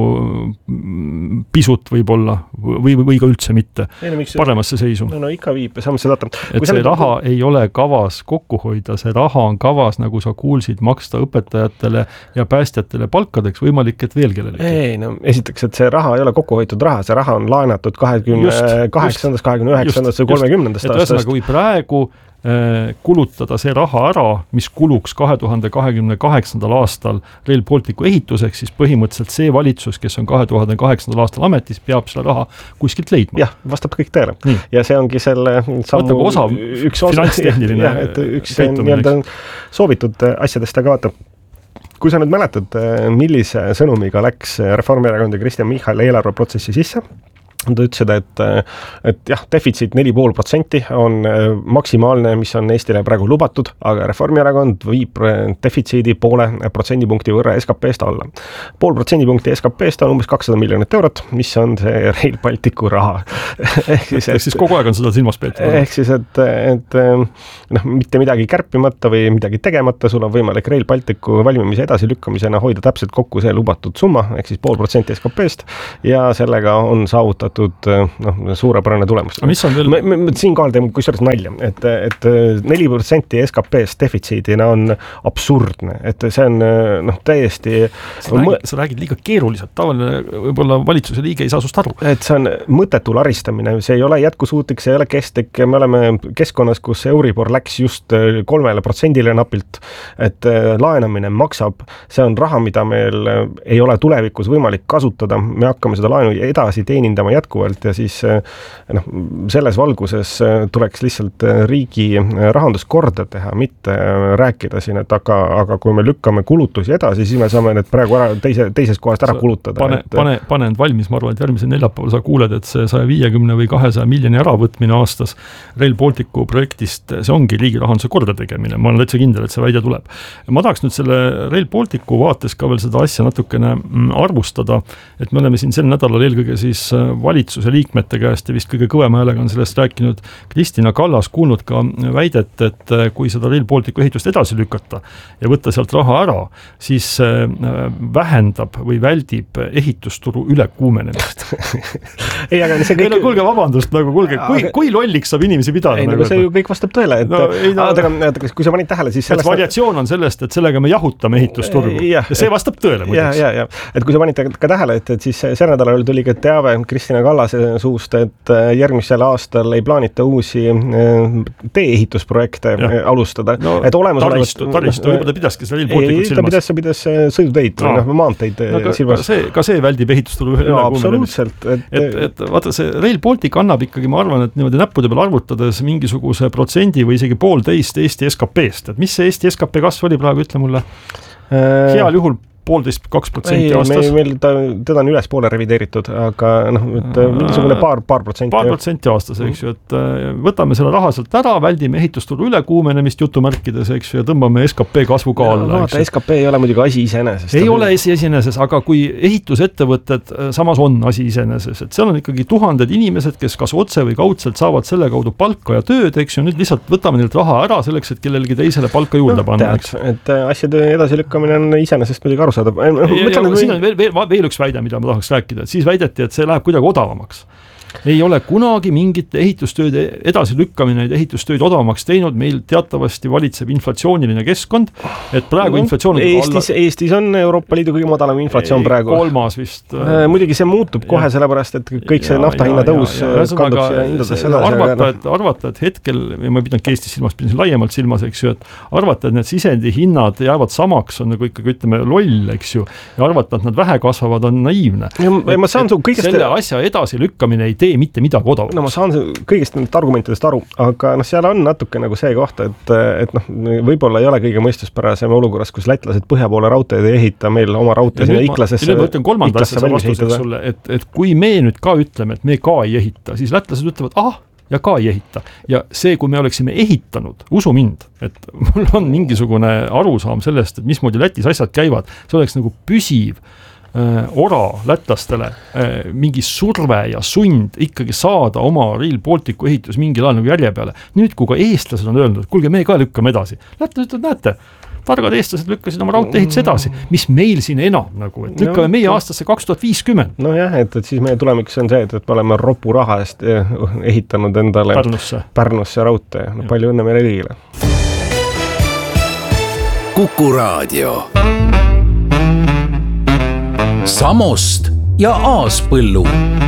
pisut võib-olla või, või ka üldse mitte ei, no, paremasse seisu. No, no ikka viib, samas seda et see nüüd... raha ei ole kavas kokku hoida, see raha on kavas, nagu sa kuulsid, maksta õpetajatele ja päästjatele palkadeks, võimalik, et veel kellelegi. Ei, no esiteks, et see raha ei ole kokku hoitud raha, see raha on laenatud kahekümne kaheksandast, kahekümne üheksandast või kolmekümnendast aastast. Ühesõnaga, kui praegu kulutada see raha ära, mis kuluks kahe tuhande kahekümne kaheksandal aastal Rail Balticu ehituseks, siis põhimõtteliselt see valitsus, kes on kahe tuhande kaheksandal aastal ametis, peab selle raha kuskilt leidma. Jah, vastab kõik tõele. Ja see ongi selle sammu osa, üks osa, finantstehniline jah, et üks nii-öelda soovitud asjadest, aga vaata, kui sa nüüd mäletad, millise sõnumiga läks Reformierakond ja Kristen Michal eelarveprotsessi sisse, ta ütlesid, et, et jah, defitsiit neli koma viis protsenti on maksimaalne, mis on Eestile praegu lubatud, aga Reformierakond viib defitsiidi poole protsendipunkti võrra S K P-st alla. Pool protsendipunkti S K P-st on umbes kakssada miljonit eurot, mis on see Rail Balticu raha. ehk siis, et, siis kogu aeg on seda silmas peetud. Ehk siis, et, et noh, mitte midagi kärpimata või midagi tegemata, sul on võimalik Rail Balticu valmimise edasi lükkamisena hoida täpselt kokku see lubatud summa, ehk siis pool protsenti S K P-st ja sellega on saavutatud noh, suurepärane tulemus. Veel... Me, me, siin kohal teeme kusjuures nalja, et, et neli protsenti S K P-st defitsiidina on absurdne, et see on noh, täiesti... Sa räägid, sa räägid liiga keeruliselt, tavaline võib-olla valitsuse liige ei saa sust aru. Et see on mõttetu laristamine, see ei ole jätkusuutlik, see ei ole kestlik, me oleme keskkonnas, kus Euribor läks just kolmele protsendile napilt, et laenamine maksab, see on raha, mida meil ei ole tulevikus võimalik kasutada, me hakkame seda laenu edasi teenindama jätkuvalt ja siis noh, selles valguses tuleks lihtsalt riigi rahandus korda teha, mitte rääkida siin, et aga, aga kui me lükkame kulutusi edasi, siis me saame need praegu ära, teise, teisest kohast ära kulutada. Pane, et... pane, pane end valmis, ma arvan, et järgmise neljapäeval sa kuuled, et see saja viiekümne või kahesaja miljoni äravõtmine aastas Rail Balticu projektist, see ongi riigi rahanduse korda tegemine, ma olen täitsa kindel, et see väide tuleb. Ma tahaks nüüd selle Rail Balticu vaates ka veel seda asja natukene arvustada, et me oleme siin sel nädalal eelkõige siis valitsuse liikmete käest ja vist kõige kõvema häälega on sellest rääkinud Kristina Kallas, kuulnud ka väidet, et kui seda Rail Balticu ehitust edasi lükata ja võtta sealt raha ära, siis vähendab või väldib ehitusturu ülekuumenemist. ei, aga see kõik... ei, no kuulge, vabandust, nagu kuulge, kui, aga... kui lolliks saab inimesi pidada? Ei, nagu see ju kõik vastab tõele, et no, ei, no... aga, aga kui sa panid tähele, siis sellest... variatsioon on sellest, et sellega me jahutame ehitusturgu ja, ja see vastab tõele. Ja, ja, ja. Et kui sa panid ka tähele, et, et siis see nädalal tuli ka teave Kristina Kallase suust, et järgmisel aastal ei plaanita uusi tee-ehitusprojekte ja. alustada. No, et olemas taristu, olevat... taristu, võib-olla pidaski seda Rail Balticut silmas. Ta pidas, pidas sõiduteid no. või maanteid no, ka, silmas. Ka see, ka see väldib ehitusturu üle no, absoluutselt. Et, et, et vaata, see Rail Baltic annab ikkagi, ma arvan, et niimoodi näppude peal arvutades mingisuguse protsendi või isegi poolteist Eesti S K P-st. Et mis see Eesti S K P kasv oli praegu, ütle mulle? Heal juhul poolteist, kaks protsenti aastas. Meil ta, teda on üles poole revideeritud, aga noh, et mingisugune paar, paar protsenti. Paar protsenti aastas, eks ju, et võtame selle raha sealt ära, väldime ehitusturu ülekuumenemist jutumärkides, eks ju, ja tõmbame S K P kasvu ka alla. Vaata, S K P ei ole muidugi asi iseenesest. Ei ole asi iseenesest, aga kui ehitusettevõtted samas on asi iseenesest, et seal on ikkagi tuhanded inimesed, kes kas otse või kaudselt saavad selle kaudu palka ja tööd, eks ju, nüüd lihtsalt võtame neilt raha ära selleks, et kellelegi teisele palka juurde no, panna. Et asjade edasilükkamine on iseenesest muidugi aru saada. Siin on veel, veel, veel üks väide, mida ma tahaks rääkida, et siis väideti, et see läheb kuidagi odavamaks. Ei ole kunagi mingit ehitustööd edasi lükkamine, ehitustööd odavamaks teinud, meil teatavasti valitseb inflatsiooniline keskkond, et praegu no, inflatsioon on Eestis, alla... Eestis on Euroopa Liidu kõige madalam inflatsioon ei, praegu. Kolmas vist. Muidugi see muutub ja, kohe sellepärast, et kõik see ja, nafta hinna tõus kandub siia hindadesse. Arvata, et, arvata, et hetkel, ma ei pidanud Eestis silmas, pidin laiemalt silmas, eks ju, et arvata, et need sisendi hinnad jäävad samaks, on nagu ikkagi, ütleme, loll, eks ju, ja arvata, et nad vähe kasvavad, on naiivne. Ja, et, ma saan su kõigest... Selle asja edasi lükkamine ei tee mitte midagi odavaks. No ma saan kõigist nendest argumentidest aru, aga noh, seal on natuke nagu see koht, et, et noh, võib-olla ei ole kõige mõistuspärasem olukorras, kus lätlased põhja poole raudteed ei ehita meil oma raudtee sinna Iklasesse. Ma ütlen kolmanda asja vastuseks sulle, et, et kui me nüüd ka ütleme, et me ka ei ehita, siis lätlased ütlevad, ah, ja ka ei ehita. Ja see, kui me oleksime ehitanud, usu mind, et mul on mingisugune arusaam sellest, et mismoodi Lätis asjad käivad, see oleks nagu püsiv ora lätlastele mingi surve ja sund ikkagi saada oma Rail Balticu ehitus mingil ajal nagu järje peale. Nüüd, kui ka eestlased on öelnud, et kuulge, me ka lükkame edasi. Lätlased ütlevad, näete, targad eestlased lükkasid oma raudteehituse edasi, mis meil siin enam nagu, et lükkame meie aastasse kaks tuhat viiskümmend. No jah, et, et siis meie tulemiks on see, et, et me oleme ropu raha eest ehitanud endale Pärnusse, Pärnusse raudtee. No, palju õnne meile kõigile. Kuku Raadio. Samost ja Aaspõllu.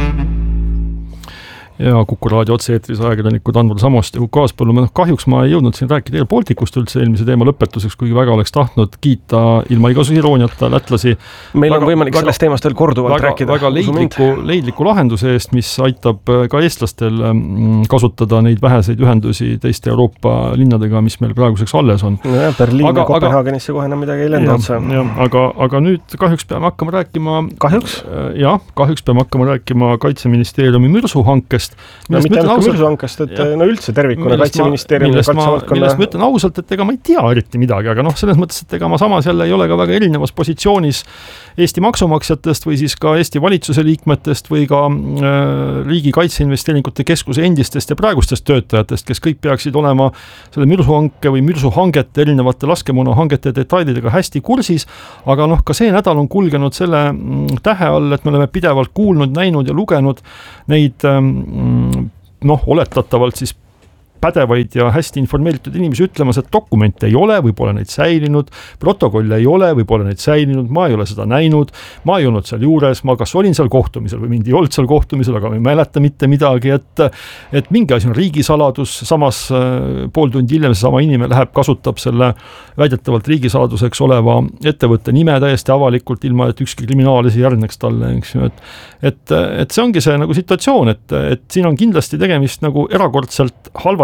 Ja Kuku Raadio otse-eetris ajakirjanikud Andrul Samost ja Kuku Aaspõllu. No, kahjuks ma ei jõudnud siin rääkida Rail Balticust üldse eelmise teema lõpetuseks, kuigi väga oleks tahtnud kiita ilma igasuguse irooniata lätlasi. Meil väga, on võimalik väga, sellest teemast veel korduvalt väga, rääkida. Väga leidliku, leidliku lahenduse eest, mis aitab ka eestlastel kasutada neid väheseid ühendusi teiste Euroopa linnadega, mis meil praeguseks alles on. Ja, Berliin aga, ja Kopenhaagenisse kohe enam midagi ei lenda otsa. Aga, aga nüüd kahjuks peame hakkama rääkima... Kahjuks? Jah, kahjuks peame hakkama rääkima Kaitseministeeriumi mürsuhankest. No mitte ainult mürsuhankest, et ja, no üldse tervikuna Kaitseministeeriumi millest, ma, millest ma ütlen ausalt, et ega ma ei tea eriti midagi, aga noh, selles mõttes, et ega ma samas jälle ei ole ka väga erinevas positsioonis Eesti maksumaksjatest või siis ka Eesti valitsuse liikmetest või ka äh, Riigi Kaitseinvesteeringute Keskuse endistest ja praegustest töötajatest, kes kõik peaksid olema selle mürsuhanke või mürsuhangete erinevate laskemoona hangete detailidega hästi kursis, aga noh, ka see nädal on kulgenud selle mm, tähe all, et me oleme pidevalt kuulnud, näinud ja lugenud neid mm, noh, oletatavalt siis pädevaid ja hästi informeeritud inimesi ütlemas, et dokumente ei ole, või pole neid säilinud, protokolle ei ole, või pole neid säilinud, ma ei ole seda näinud, ma ei olnud seal juures, ma kas olin seal kohtumisel või mind ei olnud seal kohtumisel, aga ma ei mäleta mitte midagi, et, et mingi asi on riigisaladus, samas pool tundi hiljem see sama inimene läheb, kasutab selle väidetavalt riigisaladuseks oleva ettevõtte nime täiesti avalikult, ilma et ükski kriminaalisi järgneks talle, eks ju, et, et, et see ongi see nagu situatsioon, et, et siin on kindlasti tegemist nagu erakordselt halvasti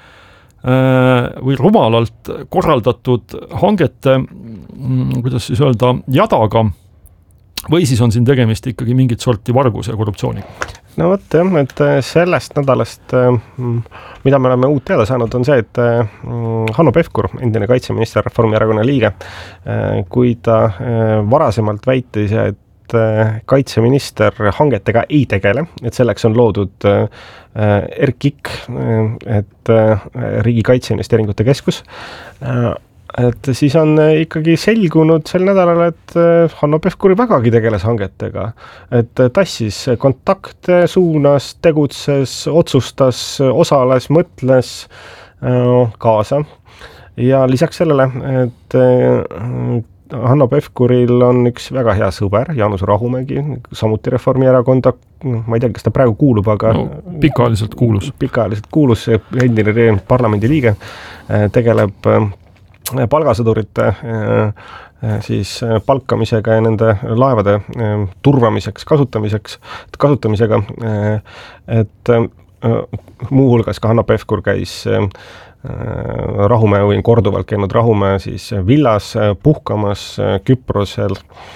või rumalalt korraldatud hangete, kuidas siis öelda, jadaga, või siis on siin tegemist ikkagi mingit sorti varguse ja korruptsiooniga? No vot jah, et sellest nädalast, mida me oleme uut teada saanud, on see, et Hanno Pevkur, endine kaitseminister, Reformierakonna liige, kui ta varasemalt väitis, et kaitseminister hangetega ei tegele, et selleks on loodud R K I K, et Riigi Kaitseinvesteeringute Keskus, et siis on ikkagi selgunud sel nädalal, et Hanno Pevkur vägagi tegeles hangetega, et tassis kontakte, suunas, tegutses, otsustas, osales, mõtles kaasa ja lisaks sellele, et Hanno Pevkuril on üks väga hea sõber, Jaanus Rahumägi, samuti Reformierakonda, ma ei tea, kas ta praegu kuulub, aga no, pikaajaliselt kuulus. Pikaajaliselt kuulus, endine parlamendi liige, tegeleb palgasõdurite siis palkamisega ja nende laevade turvamiseks, kasutamiseks, kasutamisega, et muuhulgas ka Hanno Pevkur käis Rahumäe või korduvalt käinud Rahumäe siis villas puhkamas Küprosel.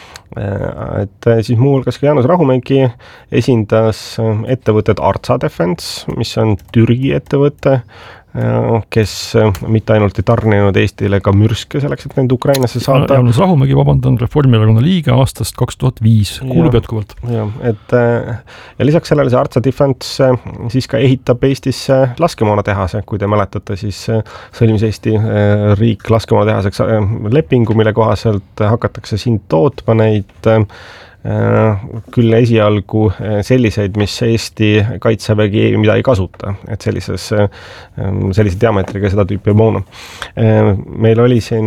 Et siis muuhulgas ka Jaanus Rahumägi esindas ettevõtet Artsa Defense, mis on Türgi ettevõte, kes mitte ainult ei tarninud Eestile ka mürske selleks, et need Ukrainasse saada. Jaanus Rahumägi, vabandan, Reformierakonna liige aastast kaks tuhat viis, kuulub jätkuvalt. Ja, et, ja lisaks sellele see Artsa Defense siis ka ehitab Eestisse laskemoonatehase, kui te mäletate, siis sõlmis Eesti riik laskemoonatehaseks lepingu, mille kohaselt hakatakse siin tootma neid küll esialgu selliseid, mis Eesti kaitsevägi, mida ei kasuta, et sellises, sellise diameetriga seda tüüpi moona. Meil oli siin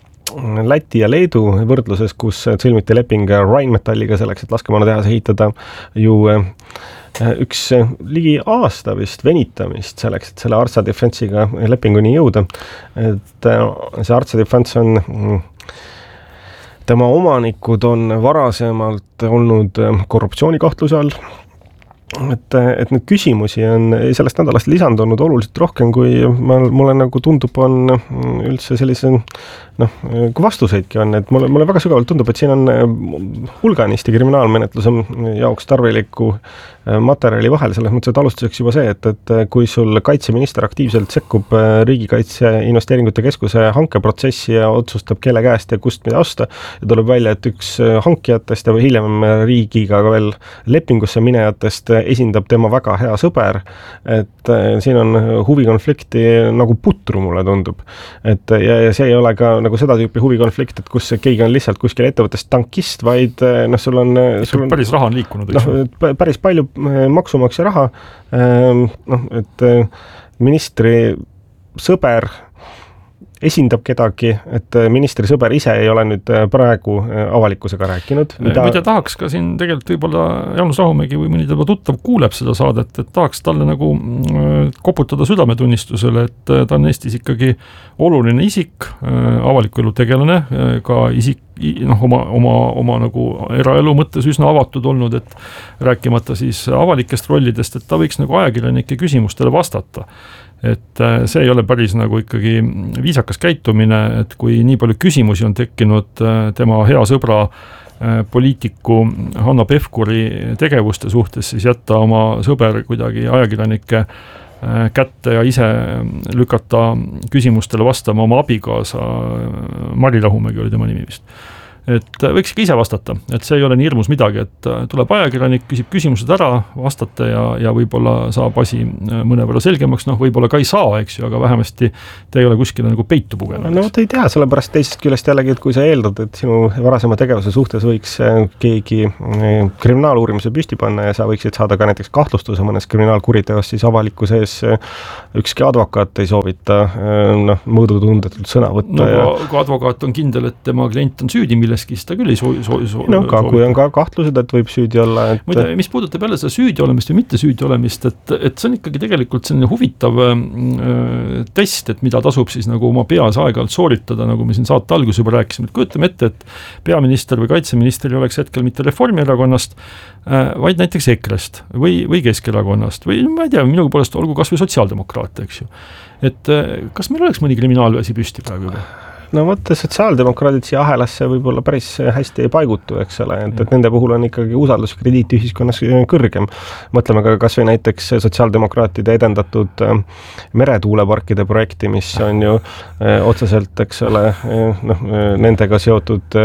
Läti ja Leedu võrdluses, kus sõlmiti leping Rheinmetalliga selleks, et laskemoonatehase ehitada ju üks ligi aasta vist venitamist selleks, et selle Artsa Defense'iga lepinguni jõuda. Et see Artsa Defense on tema omanikud on varasemalt olnud korruptsioonikahtluse all, et, et nüüd küsimusi on sellest nädalast lisandunud oluliselt rohkem, kui mulle nagu tundub, on üldse sellise, noh, kui vastuseidki on, et mulle, mulle väga sügavalt tundub, et siin on hulganisti kriminaalmenetluse jaoks tarviliku materjali vahel, selles mõttes, et alustuseks juba see, et, et kui sul kaitseminister aktiivselt sekkub Riigikaitse Investeeringute Keskuse hankeprotsessi ja otsustab kelle käest ja kust mida osta, ja tuleb välja, et üks hankijatest ja hiljem riigiga veel lepingusse minejatest esindab tema väga hea sõber, et siin on huvikonflikti nagu putru, mulle tundub. Et, ja, ja see ei ole ka nagu seda tüüpi huvikonflikt, et kus keegi on lihtsalt kuskil ettevõttest tankist, vaid noh, sul on... Sul on päris raha on liikunud, eks no, päris palju maksumaksja raha, noh, et ministri sõber esindab kedagi, et ministri sõber ise ei ole nüüd praegu avalikkusega rääkinud. Mida... mida tahaks ka siin tegelikult võib-olla Jaanus Rahumägi või mõni tema tuttav kuuleb seda saadet, et tahaks talle nagu koputada südametunnistusele, et ta on Eestis ikkagi oluline isik, avaliku elu tegelane, ka isik, noh, oma, oma, oma nagu eraelu mõttes üsna avatud olnud, et rääkimata siis avalikest rollidest, et ta võiks nagu ajakirjanike küsimustele vastata. Et see ei ole päris nagu ikkagi viisakas käitumine, et kui nii palju küsimusi on tekkinud tema hea sõbra poliitiku Hanno Pevkuri tegevuste suhtes, siis jätta oma sõber kuidagi ajakirjanike kätte ja ise lükata küsimustele vastama oma abikaasa Mari Rahumägi oli tema nimi vist. Et võiks ikka ise vastata, et see ei ole nii hirmus midagi, et tuleb ajakirjanik, küsib küsimused ära, vastate ja, ja võib-olla saab asi mõnevõrra selgemaks, noh võib-olla ka ei saa, eks ju, aga vähemasti te ei ole kuskile nagu peitu pugenud. No te ei tea, sellepärast teisest küljest jällegi, et kui sa eeldad, et sinu varasema tegevuse suhtes võiks keegi kriminaaluurimise püsti panna ja sa võiksid saada ka näiteks kahtlustuse mõnes kriminaalkuriteos, siis avaliku sees ükski advokaat ei soovita noh, mõõdutundetult sõna võtta. No ja... kui advokaat on kindel, et tema klient on süüdi, mille siis ta küll ei soo-, soo-, soo-, no ka, kui on ka kahtlused, et võib süüdi olla, et... Muide, mis puudutab jälle seda süüdi olemist või mitte süüdi olemist, et, et see on ikkagi tegelikult selline huvitav äh, test, et mida tasub siis nagu oma peas aeg-ajalt sooritada, nagu me siin saate alguses juba rääkisime, et kujutame ette, et peaminister või kaitseminister ei oleks hetkel mitte Reformierakonnast, äh, vaid näiteks EKRE-st või, või Keskerakonnast või ma ei tea, minugi poolest olgu kas või sotsiaaldemokraat, eks ju. Et äh, kas meil oleks mõni kriminaalväsi püsti praegu juba? No mõtte sotsiaaldemokraadid siia ahelasse võib-olla päris hästi ei paigutu, eks ole, et, et nende puhul on ikkagi usalduskrediit ühiskonnas kõrgem. Mõtleme ka kas või näiteks sotsiaaldemokraatide edendatud meretuuleparkide projekti, mis on ju otseselt, eks ole, noh, nendega seotud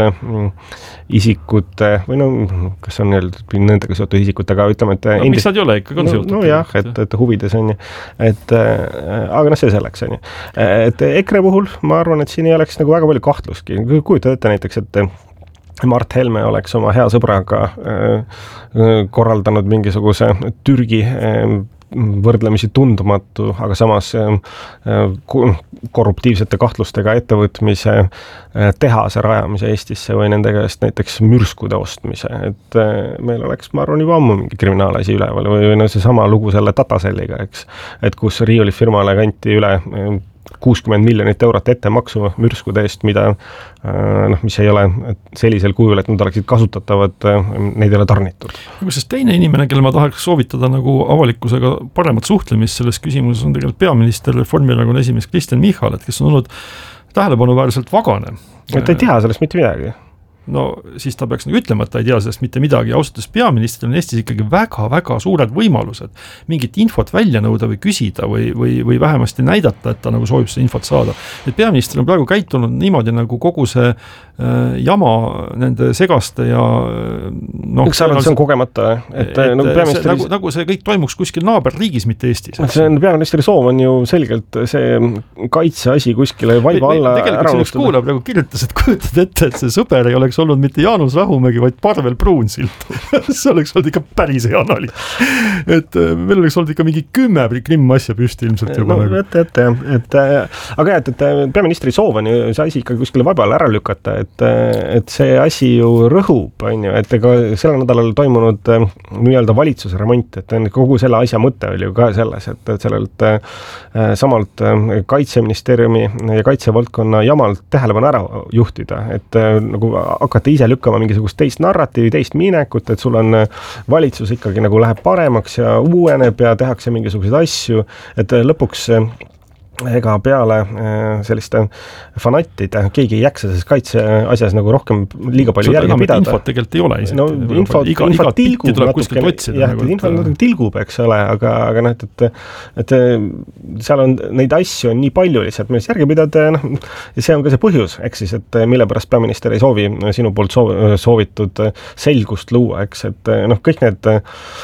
isikute, või no, kas on nendega seotud isikutega, ütleme, et... No, miks nad ei ole ikkagi on no, seotud? No jah, et, et huvides on ju, et aga noh, see selleks on ju. Et EKRE puhul ma arvan, et siin ei oleks nagu väga palju kahtluski. Kujuta ette näiteks, et Mart Helme oleks oma hea sõbraga korraldanud mingisuguse Türgi võrdlemisi tundmatu, aga samas korruptiivsete kahtlustega ettevõtmise tehase rajamise Eestisse või nende käest näiteks mürskude ostmise. Et meil oleks, ma arvan, juba ammu mingi kriminaalasi üleval või, või no see sama lugu selle Tataselliga, eks. Et kus riiulifirmale kanti üle kuuskümmend miljonit eurot ettemaksu mürskude eest, mida noh, mis ei ole sellisel kujul, et nad oleksid kasutatavad, neid ei ole tarnitud. Kusjuures teine inimene, kelle ma tahaks soovitada nagu avalikkusega paremat suhtlemist selles küsimuses, on tegelikult peaminister Reformierakonna esimees Kristen Michal, et kes on olnud tähelepanuväärselt vagane. Et ei tea sellest mitte midagi. No siis ta peaks nagu ütlema, et ta ei tea sellest mitte midagi. Ausalt peaministril on Eestis ikkagi väga-väga suured võimalused mingit infot välja nõuda või küsida või, või, või vähemasti näidata, et ta nagu soovib seda infot saada. Et peaminister on praegu käitunud niimoodi, nagu kogu see äh, jama nende segaste ja noh, üks arvad, see on kogemata, et, et nagu, see, nagu, nagu see kõik toimuks kuskil naaberriigis, mitte Eestis. See on peaministri soov on ju selgelt see kaitseasi kuskile vaiba alla me, tegelikult see üks kuulaja praegu kirjutas, et kujutad ette, et see sõber ei oleks olnud mitte Jaanus Rahumägi, vaid Parvel Pruunsild. see oleks olnud ikka päris hea nali. Et meil oleks olnud ikka mingi kümme krimm asja püsti ilmselt juba. No, et, et, et, aga et, et peaministri soov on ju see asi ikka kuskile vaibale ära lükata, et, et see asi ju rõhub, on ju, et ega sellel nädalal toimunud nii-öelda valitsuse remont, et kogu selle asja mõte oli ju ka selles, et, et sellelt samalt Kaitseministeeriumi ja kaitsevaldkonna jamalt tähelepanu ära juhtida, et nagu hakata ise lükkama mingisugust teist narratiivi, teist minekut, et sul on valitsus ikkagi nagu läheb paremaks ja uueneb ja tehakse mingisuguseid asju, et lõpuks ega peale selliste fanattide, keegi ei jaksa selles kaitse asjas nagu rohkem liiga palju järgi pidada. Infot tegelikult ei ole. No, info, iga, info iga tilgub natuke, jah, et info natuke tilgub, eks ole, aga, aga noh, et, et seal on neid asju on nii palju lihtsalt, millest järgi pidada ja noh, see on ka see põhjus, eks siis, et mille pärast peaminister ei soovi sinu poolt soovitud selgust luua, eks, et noh, kõik need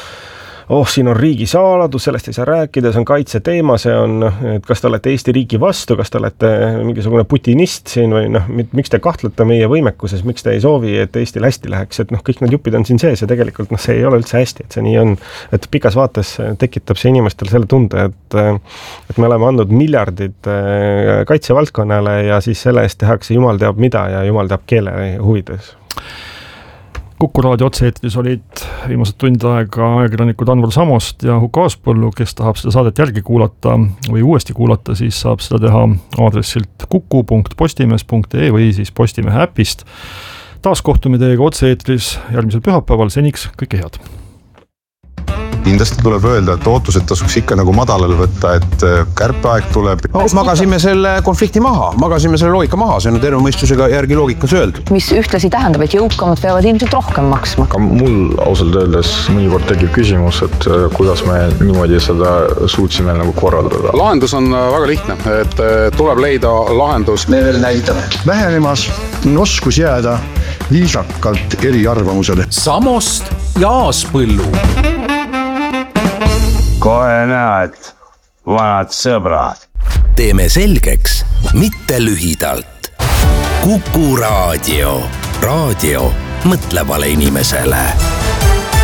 oh, siin on riigisaaladus, sellest ei saa rääkida, see on kaitseteema, see on, et kas te olete Eesti riigi vastu, kas te olete mingisugune putinist siin või noh, miks te kahtlete meie võimekuses, miks te ei soovi, et Eestil hästi läheks, et noh, kõik need jupid on siin sees ja tegelikult noh, see ei ole üldse hästi, et see nii on, et pikas vaates tekitab see inimestel selle tunde, et, et me oleme andnud miljardid kaitsevaldkonnale ja siis selle eest tehakse jumal teab mida ja jumal teab keele huvides. Kuku raadio otse-eetris olid viimased tund aega ajakirjanikud Anvar Samost ja Huko Aaspõllu, kes tahab seda saadet järgi kuulata või uuesti kuulata, siis saab seda teha aadressilt kuku punkt postimees punkt ee või siis Postimehe äpist. Taas kohtume teiega otse-eetris järgmisel pühapäeval, seniks kõike head. Kindlasti tuleb öelda, et ootused tasuks ikka nagu madalal võtta, et kärpeaeg tuleb. No, magasime selle konflikti maha, magasime selle loogika maha, see on terve mõistusega järgi loogikas öeldud. Mis ühtlasi tähendab, et jõukamad peavad ilmselt rohkem maksma. Aga mul ausalt öeldes mõnikord tekib küsimus, et kuidas me niimoodi seda suutsime nagu korraldada. Lahendus on väga lihtne, et tuleb leida lahendus. Me veel näitame. Vähenemas on oskus jääda viisakalt eri arvamusele. Samost ja Aaspõllu. Kohe näed, vanad sõbrad. Teeme selgeks, mitte lühidalt. Kuku raadio. Raadio mõtlevale inimesele.